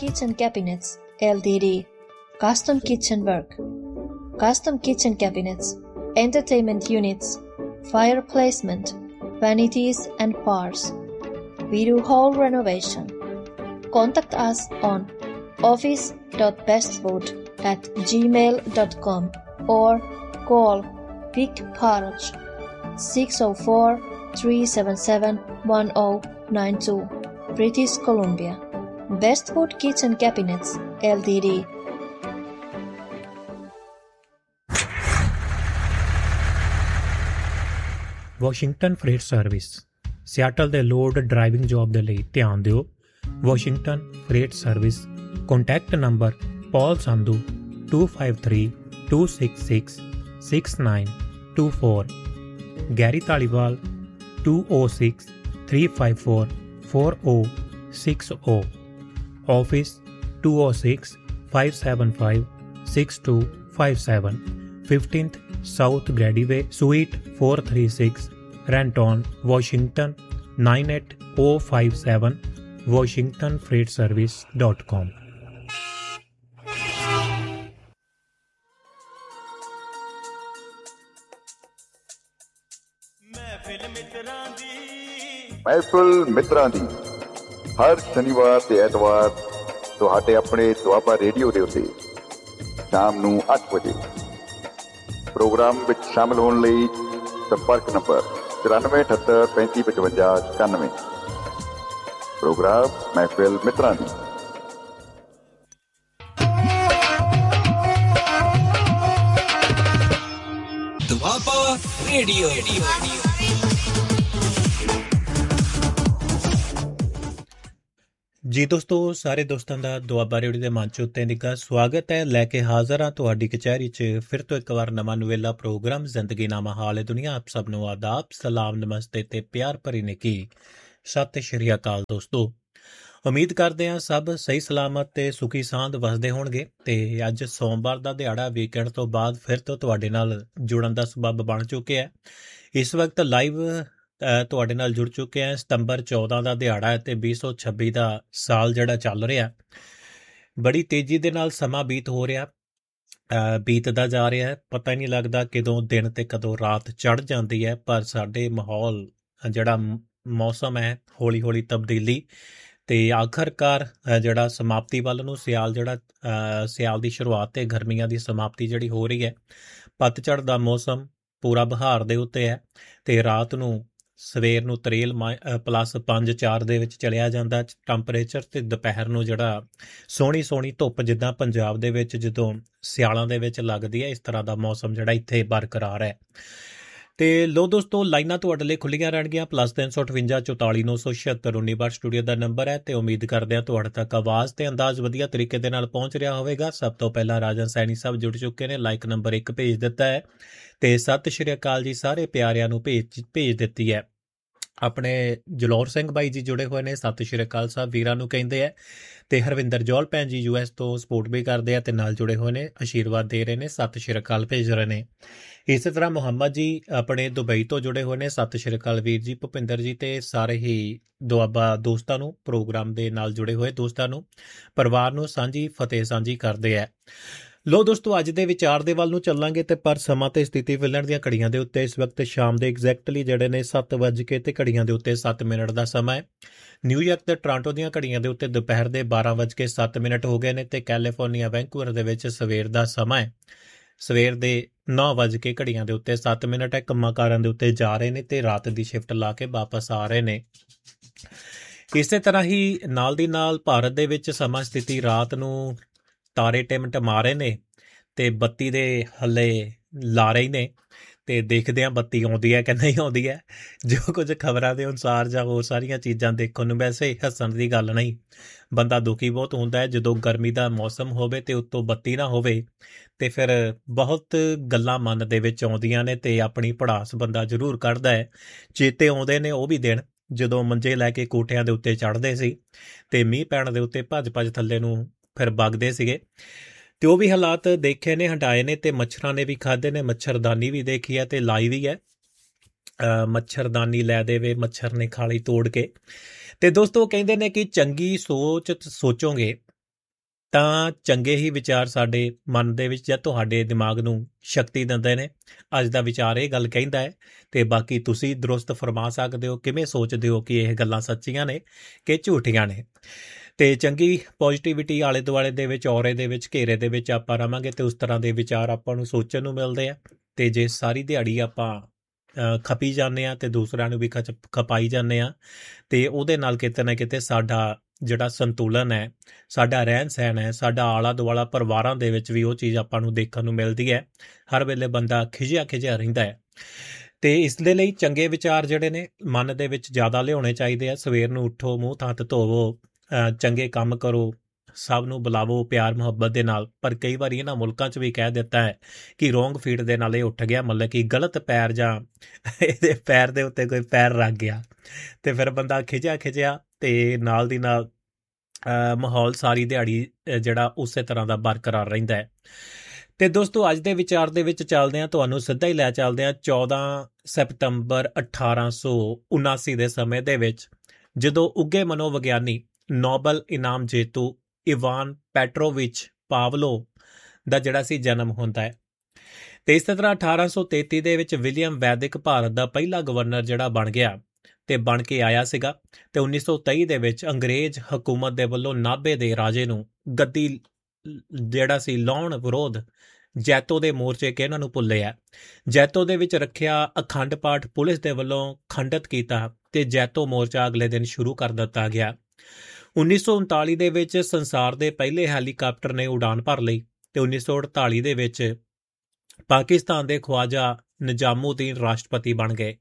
Kitchen Cabinets Ltd. Custom kitchen work. Custom kitchen cabinets, entertainment units, fire placement, vanities and bars. We do whole renovation. Contact us on office.bestwood@gmail.com or call Vic Parage 604-377-1092, British Columbia. Bestwood Kitchen Cabinets Ltd. Washington fret service Seattle ਦੇ load driving job ਦੇ ਲਈ ਧਿਆਨ ਦਿਓ। Washington fret service contact number ਪੌਲ Sandhu 2532666924, Garry Dhaliwal 2063544060, office 206-575-6257, 15th South Grady Way, Suite 436, Renton, Washington 98057, WashingtonFreightService.com। ਮਹਿਫਿਲ ਮਿੱਤਰਾਂ ਦੀ ਹਰ ਸ਼ਨੀਵਾਰ ਤੇ ਐਤਵਾਰ ਤੁਹਾਡੇ ਆਪਣੇ ਦੁਆਬਾ ਰੇਡੀਓ ਦੇ ਉੱਤੇ ਸ਼ਾਮ ਨੂੰ 8 ਵਜੇ। ਪ੍ਰੋਗਰਾਮ ਵਿੱਚ ਸ਼ਾਮਲ ਹੋਣ ਲਈ ਸੰਪਰਕ ਨੰਬਰ 9478355591। ਪ੍ਰੋਗਰਾਮ ਮਹਿਫਿਲ ਮਿੱਤਰਾਂ ਦੀ। ਦੁਆਬਾ ਰੇਡੀਓ। ਜੀ ਦੋਸਤੋ, ਸਾਰੇ ਦੋਸਤਾਂ ਦਾ ਦੁਆਬਾ ਰੇਡੀਓ ਦੇ ਮੰਚ ਉੱਤੇ ਨਿੱਘਾ ਸਵਾਗਤ ਹੈ। ਲੈ ਕੇ ਹਾਜ਼ਰ ਹਾਂ ਤੁਹਾਡੀ ਕਚਹਿਰੀ 'ਚ ਫਿਰ ਤੋਂ ਇੱਕ ਵਾਰ ਨਵਾਂ ਨਵੇਲਾ ਪ੍ਰੋਗਰਾਮ ਜ਼ਿੰਦਗੀ ਨਾਮਾ ਹਾਲ ਦੁਨੀਆ। ਆਪ ਸਭ ਨੂੰ ਆਦਾਬ, ਸਲਾਮ, ਨਮਸਤੇ ਤੇ ਪਿਆਰ ਭਰੀ ਨਿੱਘੀ ਸਤਿ ਸ਼੍ਰੀ ਅਕਾਲ ਦੋਸਤੋ। ਉਮੀਦ ਕਰਦੇ ਹਾਂ ਸਭ ਸਹੀ ਸਲਾਮਤ ਤੇ ਸੁਖੀ ਸਾਂਦ ਵਸਦੇ ਹੋਣਗੇ। ਤੇ ਅੱਜ ਸੋਮਵਾਰ ਦਾ ਦਿਹਾੜਾ, ਵੀਕਐਂਡ ਤੋਂ ਬਾਅਦ ਫਿਰ ਤੋਂ ਤੁਹਾਡੇ ਨਾਲ ਜੁੜਨ ਦਾ ਸਬੱਬ ਬਣ ਚੁੱਕਿਆ ਹੈ। ਇਸ ਵਕਤ ਲਾਈਵ ਤੁਹਾਡੇ ਨਾਲ ਜੁੜ ਚੁੱਕੇ ਹਾਂ। ਸਤੰਬਰ 14 ਦਾ ਦਿਹਾੜਾ ਹੈ ਤੇ 2026 ਦਾ ਸਾਲ ਜਿਹੜਾ ਚੱਲ ਰਿਹਾ, ਬੜੀ ਤੇਜ਼ੀ ਦੇ ਨਾਲ ਸਮਾਂ ਬੀਤਦਾ ਜਾ ਰਿਹਾ ਹੈ। ਪਤਾ ਹੀ ਨਹੀਂ ਲੱਗਦਾ ਕਦੋਂ ਦਿਨ ਤੇ ਕਦੋਂ ਰਾਤ ਚੜ੍ਹ ਜਾਂਦੀ ਹੈ। ਪਰ ਸਾਡੇ ਮਾਹੌਲ ਜਿਹੜਾ ਮੌਸਮ ਹੈ, ਹੌਲੀ ਹੌਲੀ ਤਬਦੀਲੀ ਤੇ ਆਖਰਕਾਰ ਜਿਹੜਾ ਸਮਾਪਤੀ ਵੱਲ ਨੂੰ ਸਿਆਲ ਦੀ ਸ਼ੁਰੂਆਤ ਤੇ ਗਰਮੀਆਂ ਦੀ ਸਮਾਪਤੀ ਜਿਹੜੀ ਹੋ ਰਹੀ ਹੈ। ਪਤਝੜ ਦਾ ਮੌਸਮ ਪੂਰਾ ਬਹਾਰ ਦੇ ਉੱਤੇ ਹੈ ਤੇ ਰਾਤ ਨੂੰ ਸਵੇਰ ਨੂੰ ਤਰੇਲ +5-4 ਦੇ ਵਿੱਚ ਚਲਿਆ ਜਾਂਦਾ ਟੈਂਪਰੇਚਰ, ਤੇ ਦੁਪਹਿਰ ਨੂੰ ਜਿਹੜਾ ਸੋਹਣੀ ਧੁੱਪ ਜਿੱਦਾਂ ਪੰਜਾਬ ਦੇ ਵਿੱਚ ਜਦੋਂ ਸਿਆਲਾਂ ਦੇ ਵਿੱਚ ਲੱਗਦੀ ਹੈ, ਇਸ ਤਰ੍ਹਾਂ ਦਾ ਮੌਸਮ ਜਿਹੜਾ ਇੱਥੇ ਬਰਕਰਾਰ ਹੈ। ਤੇ ਲੋ ਦੋਸਤੋ, ਲਾਈਨਾਂ ਤੁਹਾਡੇ ਲਈ ਖੁੱਲੀਆਂ ਰਹਿਣਗੀਆਂ। +358 44 976 19 ਸਟੂਡੀਓ ਦਾ ਨੰਬਰ ਹੈ ਤੇ ਉਮੀਦ ਕਰਦੇ ਹਾਂ ਤੁਹਾਡੇ ਤੱਕ ਆਵਾਜ਼ ਤੇ ਅੰਦਾਜ਼ ਵਧੀਆ ਤਰੀਕੇ ਦੇ ਨਾਲ ਪਹੁੰਚ ਰਿਹਾ ਹੋਵੇਗਾ। ਸਭ ਤੋਂ ਪਹਿਲਾਂ ਰਾਜਨ ਸੈਣੀ ਸਾਹਿਬ ਜੁੜ ਚੁੱਕੇ ਨੇ, ਲਾਈਕ ਨੰਬਰ 1 ਭੇਜ ਦਿੱਤਾ ਹੈ ਤੇ ਸਤਿ ਸ਼੍ਰੀ ਅਕਾਲ ਜੀ ਸਾਰੇ ਪਿਆਰਿਆਂ ਨੂੰ ਭੇਜ ਦਿੱਤੀ ਹੈ। ਆਪਣੇ ਜਲੌਰ ਸਿੰਘ ਬਾਈ ਜੀ ਜੁੜੇ ਹੋਏ ਨੇ, ਸਤਿ ਸ਼੍ਰੀ ਅਕਾਲ ਸਾਹਿਬ ਵੀਰਾਂ ਨੂੰ ਕਹਿੰਦੇ ਆ। ਤੇ ਹਰਵਿੰਦਰ ਜੌਲ ਭੈਣ ਜੀ US ਤੋਂ ਸਪੋਰਟ ਵੀ ਕਰਦੇ ਆ ਤੇ ਨਾਲ ਜੁੜੇ ਹੋਏ ਨੇ, ਆਸ਼ੀਰਵਾਦ ਦੇ ਰਹੇ ਨੇ, ਸਤਿ ਸ਼੍ਰੀ ਅਕਾਲ ਭੇਜ ਰਹੇ ਨੇ। ਇਸੇ ਤਰ੍ਹਾਂ ਮੁਹੰਮਦ ਜੀ ਆਪਣੇ ਦੁਬਈ ਤੋਂ ਜੁੜੇ ਹੋਏ ਨੇ, ਸਤਿ ਸ਼੍ਰੀ ਅਕਾਲ ਵੀਰ ਜੀ, ਭੁਪਿੰਦਰ ਜੀ ਤੇ ਸਾਰੇ ਹੀ ਦੁਆਬਾ ਦੋਸਤਾਂ ਨੂੰ, ਪ੍ਰੋਗਰਾਮ ਦੇ ਨਾਲ ਜੁੜੇ ਹੋਏ ਦੋਸਤਾਂ ਨੂੰ, ਪਰਿਵਾਰ ਨੂੰ ਸਾਂਝੀ ਫਤਿਹ ਸਾਂਝੀ ਕਰਦੇ ਆ। ਲੋ ਦੋਸਤੋ, ਅੱਜ ਦੇ ਵਿਚਾਰ ਦੇ ਵੱਲ ਨੂੰ ਚੱਲਾਂਗੇ ਤੇ ਪਰ ਸਮਾਂ ਤੇ ਸਥਿਤੀ ਫਿਲਣ ਦੀਆਂ ਘੜੀਆਂ ਦੇ ਉੱਤੇ ਇਸ ਵਕਤ ਸ਼ਾਮ ਦੇ ਐਗਜ਼ੈਕਟਲੀ ਜਿਹੜੇ ਨੇ 7 ਤੇ ਘੜੀਆਂ ਦੇ ਉੱਤੇ 7 ਮਿੰਟ ਦਾ ਸਮਾਂ ਹੈ। ਨਿਊਯਾਰਕ ਤੇ ਟੋਰਾਂਟੋ ਦੀਆਂ ਘੜੀਆਂ ਦੇ ਉੱਤੇ ਦੁਪਹਿਰ ਦੇ 12:07 ਹੋ ਗਏ ਨੇ ਤੇ ਕੈਲੀਫੋਰਨੀਆ ਵੈਂਕੂਵਰ ਦੇ ਵਿੱਚ ਸਵੇਰ ਦਾ ਸਮਾਂ ਹੈ। ਸਵੇਰ ਦੇ 9 ਘੜੀਆਂ ਦੇ ਉੱਤੇ 7 ਮਿੰਟ ਹੈ। ਕੰਮਾਂ ਕਾਰਾਂ ਦੇ ਉੱਤੇ ਜਾ ਰਹੇ ਨੇ ਤੇ ਰਾਤ ਦੀ ਸ਼ਿਫਟ ਲਾ ਕੇ ਵਾਪਸ ਆ ਰਹੇ ਨੇ। ਇਸੇ ਤਰ੍ਹਾਂ ਹੀ ਨਾਲ ਦੀ ਨਾਲ ਭਾਰਤ ਦੇ ਵਿੱਚ ਸਮਾਂ ਸਥਿਤੀ ਰਾਤ ਨੂੰ ਤਾਰੇ ਟਿਮਟਮਾ ਰਹੇ ਨੇ ਤੇ ਬੱਤੀ ਦੇ ਹੱਲੇ ਲਾ ਰਹੇ ਨੇ ਤੇ ਦੇਖਦੇ ਹਾਂ ਬੱਤੀ ਆਉਂਦੀ ਹੈ ਕਿ ਨਹੀਂ ਆਉਂਦੀ ਹੈ। ਜੋ ਕੁਝ ਖਬਰਾਂ ਦੇ ਅਨੁਸਾਰ ਜਾਂ ਹੋਰ ਸਾਰੀਆਂ ਚੀਜ਼ਾਂ ਦੇਖਣ ਨੂੰ, ਵੈਸੇ ਹੱਸਣ ਦੀ ਗੱਲ ਨਹੀਂ, ਬੰਦਾ ਦੁਖੀ ਬਹੁਤ ਹੁੰਦਾ ਹੈ ਜਦੋਂ ਗਰਮੀ ਦਾ ਮੌਸਮ ਹੋਵੇ ਤੇ ਉੱਤੋਂ ਬੱਤੀ ਨਾ ਹੋਵੇ ਤੇ ਫਿਰ ਬਹੁਤ ਗੱਲਾਂ ਮਨ ਦੇ ਵਿੱਚ ਆਉਂਦੀਆਂ ਨੇ ਤੇ ਆਪਣੀ ਭੜਾਸ ਬੰਦਾ ਜ਼ਰੂਰ ਕੱਢਦਾ ਹੈ। ਚੇਤੇ ਆਉਂਦੇ ਨੇ ਉਹ ਵੀ ਦਿਨ ਜਦੋਂ ਮੰਜੇ ਲੈ ਕੇ ਕੋਠਿਆਂ ਦੇ ਉੱਤੇ ਚੜ੍ਹਦੇ ਸੀ ਤੇ ਮੀਂਹ ਪੈਣ ਦੇ ਉੱਤੇ ਭੱਜ ਥੱਲੇ ਨੂੰ ਫਿਰ ਵਗਦੇ ਸੀਗੇ ਤੇ ਉਹ ਵੀ ਹਾਲਾਤ ਦੇਖੇ ਨੇ, ਹਟਾਏ ਨੇ ਤੇ ਮੱਛਰਾਂ ਨੇ ਵੀ ਖਾਧੇ ਨੇ। ਮੱਛਰਦਾਨੀ ਵੀ ਦੇਖੀ ਹੈ ਤੇ ਲਾਈ ਵੀ ਹੈ। ਮੱਛਰਦਾਨੀ ਲੈ ਦੇਵੇ ਮੱਛਰ ਨੇ ਖਾਲੀ ਤੋੜ ਕੇ। ਤੇ ਦੋਸਤੋ ਕਹਿੰਦੇ ਨੇ ਕਿ ਚੰਗੀ ਸੋਚੋਗੇ ਤਾਂ ਚੰਗੇ ਹੀ ਵਿਚਾਰ ਸਾਡੇ ਮਨ ਦੇ ਵਿੱਚ ਜਾਂ ਤੁਹਾਡੇ ਦਿਮਾਗ ਨੂੰ ਸ਼ਕਤੀ ਦਿੰਦੇ ਨੇ। ਅੱਜ ਦਾ ਵਿਚਾਰ ਇਹ ਗੱਲ ਕਹਿੰਦਾ ਹੈ, ਤੇ ਬਾਕੀ ਤੁਸੀਂ ਦਰੁਸਤ ਫਰਮਾ ਸਕਦੇ ਹੋ ਕਿਵੇਂ ਸੋਚਦੇ ਹੋ ਕਿ ਇਹ ਗੱਲਾਂ ਸੱਚੀਆਂ ਨੇ ਕਿ ਝੂਠੀਆਂ ਨੇ। ਤੇ ਚੰਗੀ ਪੋਜ਼ਿਟਿਵਿਟੀ ਆਲੇ ਦੁਆਲੇ ਦੇ ਵਿੱਚ, ਔਰੇ ਦੇ ਵਿੱਚ, ਘੇਰੇ ਦੇ ਵਿੱਚ ਆਪਾਂ ਰਵਾਂਗੇ ਤੇ ਉਸ ਤਰ੍ਹਾਂ ਦੇ ਵਿਚਾਰ ਆਪਾਂ ਨੂੰ ਸੋਚਣ ਨੂੰ ਮਿਲਦੇ ਆ। ਤੇ ਜੇ ਸਾਰੀ ਦਿਹਾੜੀ ਆਪਾਂ ਖਪੀ ਜਾਂਦੇ ਆ ਤੇ ਦੂਸਰਿਆਂ ਨੂੰ ਵੀ ਖਪਾਈ ਜਾਂਦੇ ਆ, ਤੇ ਉਹਦੇ ਨਾਲ ਕਿਤੇ ਨਾ ਕਿਤੇ ਸਾਡਾ ਜਿਹੜਾ ਸੰਤੁਲਨ ਹੈ, ਸਾਡਾ ਰਹਿਣ ਸਹਿਣ ਹੈ, ਸਾਡਾ ਆਲਾ ਦੁਆਲਾ ਪਰਿਵਾਰਾਂ ਦੇ ਵਿੱਚ ਵੀ ਉਹ ਚੀਜ਼ ਆਪਾਂ ਨੂੰ ਦੇਖਣ ਨੂੰ ਮਿਲਦੀ ਹੈ। ਹਰ ਵੇਲੇ ਬੰਦਾ ਖਿਝਿਆ ਰਹਿੰਦਾ ਹੈ। ਤੇ ਇਸ ਦੇ ਲਈ ਚੰਗੇ ਵਿਚਾਰ ਜਿਹੜੇ ਨੇ ਮਨ ਦੇ ਵਿੱਚ ਜ਼ਿਆਦਾ ਲਿਆਉਣੇ ਚਾਹੀਦੇ ਆ। ਸਵੇਰ ਨੂੰ ਉੱਠੋ, ਮੂੰਹ ਹੱਥ ਧੋਵੋ, ਚੰਗੇ ਕੰਮ ਕਰੋ, ਸਭ ਨੂੰ ਬੁਲਾਵੋ ਪਿਆਰ ਮੁਹੱਬਤ ਦੇ ਨਾਲ। ਪਰ ਕਈ ਵਾਰੀ ਇਹਨਾਂ ਮੁਲਕਾਂ 'ਚ ਵੀ ਕਹਿ ਦਿੱਤਾ ਹੈ ਕਿ ਰੋਂਗ ਫੀਟ ਦੇ ਨਾਲ ਇਹ ਉੱਠ ਗਿਆ, ਮਤਲਬ ਕਿ ਗਲਤ ਪੈਰ ਜਾਂ ਇਹਦੇ ਪੈਰ ਦੇ ਉੱਤੇ ਕੋਈ ਪੈਰ ਰੱਖ ਗਿਆ, ਤੇ ਫਿਰ ਬੰਦਾ ਖਿਝਿਆ ਤੇ ਨਾਲ ਦੀ ਨਾਲ ਮਾਹੌਲ ਸਾਰੀ ਦਿਹਾੜੀ ਜਿਹੜਾ ਉਸੇ ਤਰ੍ਹਾਂ ਦਾ ਬਰਕਰਾਰ ਰਹਿੰਦਾ ਹੈ। ਤੇ ਦੋਸਤੋ, ਅੱਜ ਦੇ ਵਿਚਾਰ ਦੇ ਵਿੱਚ ਚੱਲਦੇ ਹਾਂ, ਤੁਹਾਨੂੰ ਸਿੱਧਾ ਹੀ ਲੈ ਚੱਲਦੇ ਹਾਂ 14 ਸਤੰਬਰ 1879 ਦੇ ਸਮੇਂ ਦੇ ਵਿੱਚ, ਜਦੋਂ ਉੱਘੇ ਮਨੋਵਿਗਿਆਨੀ ਨੋਬਲ ਇਨਾਮ ਜੇਤੂ ਇਵਾਨ ਪੈਟਰੋਵਿਚ ਪਾਵਲੋ ਦਾ ਜਿਹੜਾ ਸੀ ਜਨਮ ਹੁੰਦਾ ਹੈ। ਤੇ ਇਸੇ ਤਰ੍ਹਾਂ 1833 ਦੇ ਵਿੱਚ ਵਿਲੀਅਮ ਵੈਦਿਕ ਭਾਰਤ ਦਾ ਪਹਿਲਾ ਗਵਰਨਰ ਜਿਹੜਾ ਬਣ ਗਿਆ ਤੇ ਬਣ ਕੇ ਆਇਆ ਸੀਗਾ। ਤੇ 1923 ਦੇ ਵਿੱਚ ਅੰਗਰੇਜ਼ ਹਕੂਮਤ ਦੇ ਵੱਲੋਂ ਨਾਭੇ ਦੇ ਰਾਜੇ ਨੂੰ ਗੱਦੀ ਜਿਹੜਾ ਸੀ ਲਾਉਣ ਵਿਰੋਧ ਜੈਤੋ ਦੇ ਮੋਰਚੇ ਕਿ ਇਹਨਾਂ ਨੂੰ ਭੁੱਲੇ ਆ। ਜੈਤੋ ਦੇ ਵਿੱਚ ਰੱਖਿਆ ਅਖੰਡ ਪਾਠ ਪੁਲਿਸ ਦੇ ਵੱਲੋਂ ਖੰਡਿਤ ਕੀਤਾ ਤੇ ਜੈਤੋ ਮੋਰਚਾ ਅਗਲੇ ਦਿਨ ਸ਼ੁਰੂ ਕਰ ਦਿੱਤਾ ਗਿਆ। 1939 ਦੇ ਵਿੱਚ ਸੰਸਾਰ ਦੇ ਪਹਿਲੇ ਹੈਲੀਕਾਪਟਰ ਨੇ ਉਡਾਨ ਭਰ ਲਈ ਤੇ 1948 ਦੇ ਵਿੱਚ ਪਾਕਿਸਤਾਨ ਦੇ ਖਵਾਜਾ ਨਿਜ਼ਾਮੁਦੀਨ ਰਾਸ਼ਟਰਪਤੀ ਬਣ ਗਏ।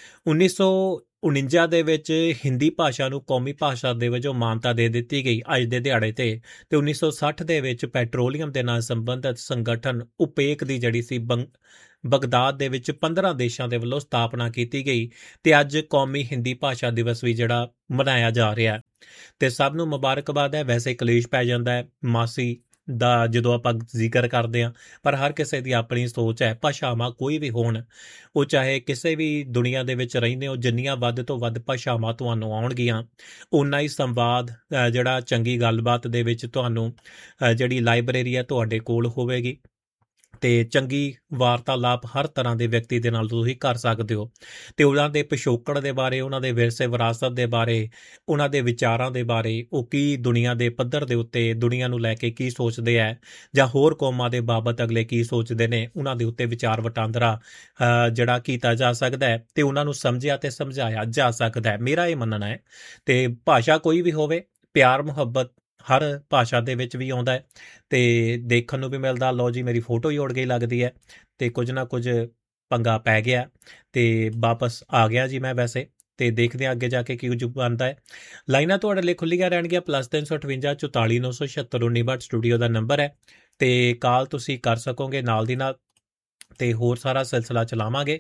1949 ਦੇ ਵਿੱਚ ਹਿੰਦੀ ਭਾਸ਼ਾ ਨੂੰ ਕੌਮੀ ਭਾਸ਼ਾ ਦੇ ਵਜੋਂ ਮਾਨਤਾ ਦੇ ਦਿੱਤੀ ਗਈ ਅੱਜ ਦੇ ਦਿਹਾੜੇ ਤੇ 1960 ਦੇ ਵਿੱਚ ਪੈਟਰੋਲੀਅਮ ਦੇ ਨਾਲ ਸੰਬੰਧਿਤ ਸੰਗਠਨ ਉਪੇਕ ਦੀ ਜਿਹੜੀ ਸੀ ਬਗਦਾਦ ਦੇ ਵਿੱਚ 15 ਦੇਸ਼ਾਂ ਦੇ ਵੱਲੋਂ ਸਥਾਪਨਾ ਕੀਤੀ ਗਈ ਤੇ ਅੱਜ ਕੌਮੀ ਹਿੰਦੀ ਭਾਸ਼ਾ ਦਿਵਸ ਵੀ ਜਿਹੜਾ ਮਨਾਇਆ ਜਾ ਰਿਹਾ ਤੇ ਸਭ ਨੂੰ ਮੁਬਾਰਕਬਾਦ ਹੈ। ਵੈਸੇ ਕਲੇਸ਼ ਪੈ ਜਾਂਦਾ ਹੈ ਮਾਸੀ ਦਾ ਜਦੋਂ ਆਪਾਂ ਜ਼ਿਕਰ ਕਰਦੇ ਹਾਂ, ਪਰ ਹਰ ਕਿਸੇ ਦੀ ਆਪਣੀ ਸੋਚ ਹੈ। ਭਾਸ਼ਾਵਾਂ ਕੋਈ ਵੀ ਹੋਣ, ਉਹ ਚਾਹੇ ਕਿਸੇ ਵੀ ਦੁਨੀਆ ਦੇ ਵਿੱਚ ਰਹਿੰਦੇ ਹੋ, ਜਿੰਨੀਆਂ ਵੱਧ ਤੋਂ ਵੱਧ ਭਾਸ਼ਾਵਾਂ ਤੁਹਾਨੂੰ ਆਉਣਗੀਆਂ ਓਨਾ ਹੀ ਸੰਵਾਦ ਜਿਹੜਾ ਚੰਗੀ ਗੱਲਬਾਤ ਦੇ ਵਿੱਚ ਤੁਹਾਨੂੰ ਜਿਹੜੀ ਲਾਇਬ੍ਰੇਰੀ ਹੈ ਤੁਹਾਡੇ ਕੋਲ ਹੋਵੇਗੀ ਤੇ ਚੰਗੀ ਵਾਰਤਾਲਾਪ ਹਰ ਤਰ੍ਹਾਂ ਦੇ ਵਿਅਕਤੀ ਦੇ ਨਾਲ ਤੁਸੀਂ ਕਰ ਸਕਦੇ ਹੋ। ਤੇ ਉਹਨਾਂ ਦੇ ਪਿਛੋਕੜ ਦੇ ਬਾਰੇ, ਉਹਨਾਂ ਦੇ ਵਿਰਸੇ ਵਿਰਾਸਤ ਦੇ ਬਾਰੇ, ਉਹਨਾਂ ਦੇ ਵਿਚਾਰਾਂ ਦੇ ਬਾਰੇ, ਉਹ ਕੀ ਦੁਨੀਆ ਦੇ ਪੱਧਰ ਦੇ ਉੱਤੇ ਦੁਨੀਆ ਨੂੰ ਲੈ ਕੇ ਕੀ ਸੋਚਦੇ ਹੈ ਜਾਂ ਹੋਰ ਕੌਮਾਂ ਦੇ ਬਾਬਤ ਅਗਲੇ ਕੀ ਸੋਚਦੇ ਨੇ, ਉਹਨਾਂ ਦੇ ਉੱਤੇ ਵਿਚਾਰ ਵਟਾਂਦਰਾ ਜਿਹੜਾ ਕੀਤਾ ਜਾ ਸਕਦਾ ਹੈ ਤੇ ਉਹਨਾਂ ਨੂੰ ਸਮਝਿਆ ਤੇ ਸਮਝਾਇਆ ਜਾ ਸਕਦਾ ਹੈ। ਮੇਰਾ ਇਹ ਮੰਨਣਾ ਹੈ। ਤੇ ਭਾਸ਼ਾ ਕੋਈ ਵੀ ਹੋਵੇ, ਪਿਆਰ ਮੁਹੱਬਤ ਹਰ ਭਾਸ਼ਾ ਦੇ ਵਿੱਚ ਵੀ ਆਉਂਦਾ ਹੈ ਤੇ ਦੇਖਣ ਨੂੰ ਵੀ ਮਿਲਦਾ। ਲਓ ਜੀ, ਮੇਰੀ ਫੋਟੋ ਹੀ ਉੜ ਗਈ ਲੱਗਦੀ ਹੈ ਤੇ ਕੁਝ ਨਾ ਕੁਝ ਪੰਗਾ ਪੈ ਗਿਆ ਤੇ ਵਾਪਸ ਆ ਗਿਆ ਜੀ ਮੈਂ ਵੈਸੇ। ਤੇ ਦੇਖਦੇ ਹਾਂ ਅੱਗੇ ਜਾ ਕੇ ਕੀ ਕੁਝ ਬਣਦਾ ਹੈ। ਲਾਈਨਾਂ ਤੁਹਾਡੇ ਲਈ ਖੁੱਲੀਆਂ ਰਹਿਣਗੀਆਂ। +358 44 976 19 ਸਟੂਡੀਓ ਦਾ ਨੰਬਰ ਹੈ ਤੇ ਕਾਲ ਤੁਸੀਂ ਕਰ ਸਕੋਗੇ ਨਾਲ ਦੀ ਨਾਲ ਤੇ ਹੋਰ ਸਾਰਾ ਸਿਲਸਿਲਾ ਚਲਾਵਾਂਗੇ।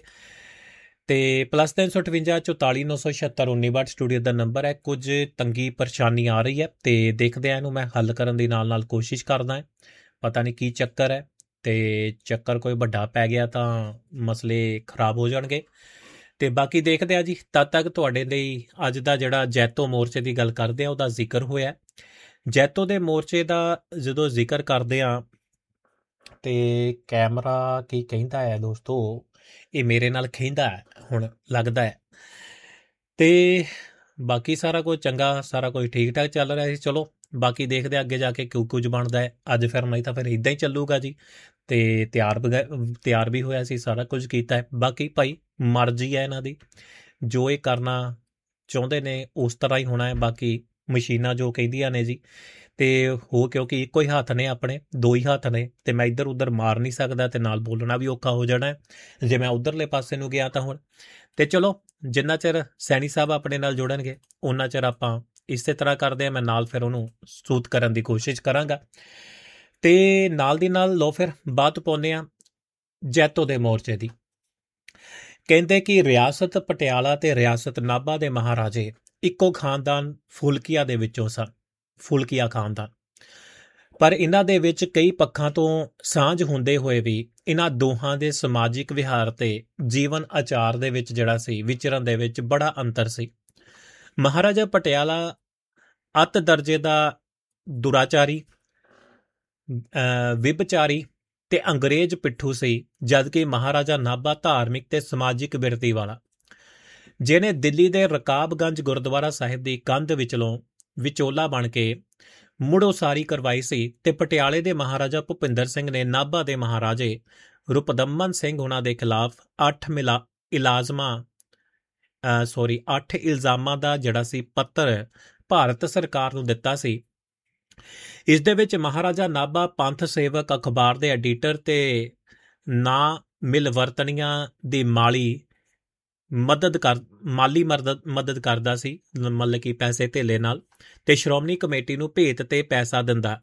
ਤੇ +358 44 976 19 ਸਟੂਡੀਓ ਦਾ ਨੰਬਰ ਹੈ। ਕੁਝ ਤੰਗੀ ਪਰੇਸ਼ਾਨੀ ਆ ਰਹੀ ਹੈ ਤੇ ਦੇਖਦੇ ਆ, ਇਹਨੂੰ ਮੈਂ ਹੱਲ ਕਰਨ ਦੀ ਨਾਲ ਕੋਸ਼ਿਸ਼ ਕਰਦਾ ਹੈ। ਪਤਾ ਨਹੀਂ ਕੀ ਚੱਕਰ ਹੈ, ਤੇ ਚੱਕਰ ਕੋਈ ਵੱਡਾ ਪੈ ਗਿਆ ਤਾਂ ਮਸਲੇ ਖਰਾਬ ਹੋ ਜਾਣਗੇ। ਤੇ ਬਾਕੀ ਦੇਖਦੇ ਆ ਜੀ। ਤਦ ਤੱਕ ਤੁਹਾਡੇ ਲਈ ਅੱਜ ਦਾ ਜਿਹੜਾ ਜੈਤੋ ਮੋਰਚੇ ਦੀ ਗੱਲ ਕਰਦੇ ਆ ਉਹਦਾ ਜ਼ਿਕਰ ਹੋਇਆ। ਜੈਤੋ ਦੇ ਮੋਰਚੇ ਦਾ ਜਦੋਂ ਜ਼ਿਕਰ ਕਰਦੇ ਆ ਤੇ ਕੈਮਰਾ ਕੀ ਕਹਿੰਦਾ ਹੈ ਦੋਸਤੋ, ਇਹ ਮੇਰੇ ਨਾਲ ਖਿੰਦਾ ਹੈ ਹੁਣ ਲੱਗਦਾ ਹੈ। ਤੇ ਬਾਕੀ ਸਾਰਾ ਕੁਝ ਚੰਗਾ, ਸਾਰਾ ਕੁਝ ਠੀਕ ਠਾਕ ਚੱਲ ਰਿਹਾ ਸੀ। ਚਲੋ ਬਾਕੀ ਦੇਖਦੇ ਅੱਗੇ ਜਾ ਕੇ ਕਿਉਂ ਕੁਝ ਬਣਦਾ ਹੈ ਅੱਜ। ਫਿਰ ਨਹੀਂ ਤਾਂ ਫਿਰ ਇੱਦਾਂ ਹੀ ਚੱਲੂਗਾ ਜੀ। ਤੇ ਤਿਆਰ ਵੀ ਹੋਇਆ ਸੀ, ਸਾਰਾ ਕੁਝ ਕੀਤਾ ਹੈ। ਬਾਕੀ ਭਾਈ ਮਰਜ਼ੀ ਹੈ ਇਹਨਾਂ ਦੀ, ਜੋ ਇਹ ਕਰਨਾ ਚਾਹੁੰਦੇ ਨੇ ਉਸ ਤਰ੍ਹਾਂ ਹੀ ਹੋਣਾ ਹੈ। ਬਾਕੀ ਮਸ਼ੀਨਾਂ ਜੋ ਕਹਿੰਦੀਆਂ ਨੇ ਜੀ, ਤੇ ਹੋ ਕਿਉਂਕਿ ਇੱਕੋ ਹੀ ਹੱਥ ਨੇ ਆਪਣੇ, ਦੋ ਹੀ ਹੱਥ ਨੇ ਤੇ ਮੈਂ ਇੱਧਰ ਉੱਧਰ ਮਾਰ ਨਹੀਂ ਸਕਦਾ ਤੇ ਨਾਲ ਬੋਲਣਾ ਵੀ ਔਖਾ ਹੋ ਜਾਣਾ ਹੈ ਜੇ ਮੈਂ ਉੱਧਰਲੇ ਪਾਸੇ ਨੂੰ ਗਿਆ ਤਾਂ ਹੁਣ। ਤੇ ਚਲੋ ਜਿੰਨਾ ਚਿਰ ਸੈਣੀ ਸਾਹਿਬ ਆਪਣੇ ਨਾਲ ਜੁੜਨਗੇ ਉਹਨਾਂ ਚਿਰ ਆਪਾਂ ਇਸੇ ਤਰ੍ਹਾਂ ਕਰਦੇ ਹਾਂ। ਮੈਂ ਨਾਲ ਫਿਰ ਉਹਨੂੰ ਸੂਤ ਕਰਨ ਦੀ ਕੋਸ਼ਿਸ਼ ਕਰਾਂਗਾ ਤੇ ਨਾਲ ਦੀ ਨਾਲ ਲੋ ਫਿਰ ਬਾਤ ਪਾਉਂਦੇ ਹਾਂ ਜੈਤੋ ਦੇ ਮੋਰਚੇ ਦੀ। ਕਹਿੰਦੇ ਕਿ ਰਿਆਸਤ ਪਟਿਆਲਾ ਤੇ ਰਿਆਸਤ ਨਾਭਾ ਦੇ ਮਹਾਰਾਜੇ ਇੱਕੋ ਖਾਨਦਾਨ ਫੁਲਕੀਆ ਦੇ ਵਿੱਚੋਂ ਸਨ, ਫੁਲਕੀਆ ਖਾਨਦਾਨ। ਪਰ ਇਹਨਾਂ ਦੇ ਵਿੱਚ ਕਈ ਪੱਖਾਂ ਤੋਂ ਸਾਂਝ ਹੁੰਦੇ ਹੋਏ ਵੀ ਇਹਨਾਂ ਦੋਹਾਂ ਦੇ ਸਮਾਜਿਕ ਵਿਹਾਰ ਤੇ ਜੀਵਨ ਆਚਾਰ ਦੇ ਵਿੱਚ ਜਿਹੜਾ ਸੀ ਵਿਚਰਨ ਦੇ ਵਿੱਚ ਬੜਾ ਅੰਤਰ ਸੀ। ਮਹਾਰਾਜਾ ਪਟਿਆਲਾ ਅਤ ਦਰਜੇ ਦਾ ਦੁਰਾਚਾਰੀ ਵਿਭਚਾਰੀ ਤੇ ਅੰਗਰੇਜ਼ ਪਿੱਠੂ ਸੀ, ਜਦਕਿ ਮਹਾਰਾਜਾ ਨਾਭਾ ਧਾਰਮਿਕ ਤੇ ਸਮਾਜਿਕ ਬਿਰਤੀ ਵਾਲਾ, ਜਿਹਨੇ ਦਿੱਲੀ ਦੇ ਰਕਾਬਗੰਜ ਗੁਰਦੁਆਰਾ ਸਾਹਿਬ ਦੀ ਕੰਧ ਵਿਚੋਲਾ ਬਣ ਕੇ ਮੁੜ ਉਸਾਰੀ ਕਰਵਾਈ ਸੀ, ਤੇ ਪਟਿਆਲੇ ਦੇ ਮਹਾਰਾਜਾ ਭੁਪਿੰਦਰ ਸਿੰਘ ਨੇ ਨਾਭਾ ਦੇ ਮਹਾਰਾਜੇ ਰੁਪਦਮਨ ਸਿੰਘ ਉਹਨਾਂ ਦੇ ਖਿਲਾਫ 8 ਇਲਜ਼ਾਮਾਂ ਦਾ ਜਿਹੜਾ ਸੀ ਪੱਤਰ ਭਾਰਤ ਸਰਕਾਰ ਨੂੰ ਦਿੱਤਾ ਸੀ। ਇਸ ਦੇ ਵਿੱਚ ਮਹਾਰਾਜਾ ਨਾਭਾ ਪੰਥ ਸੇਵਕ ਅਖਬਾਰ ਦੇ ਐਡੀਟਰ ਤੇ ਨਾ ਮਿਲਵਰਤਨੀਆਂ ਦੀ ਮਾਲੀ ਮਦਦ ਕਰਦਾ ਸੀ, ਮਤਲਬ ਕਿ ਪੈਸੇ ਧੇਲੇ ਨਾਲ, ਤੇ ਸ਼੍ਰੋਮਣੀ ਕਮੇਟੀ ਨੂੰ ਭੇਤ ਤੇ ਪੈਸਾ ਦਿੰਦਾ।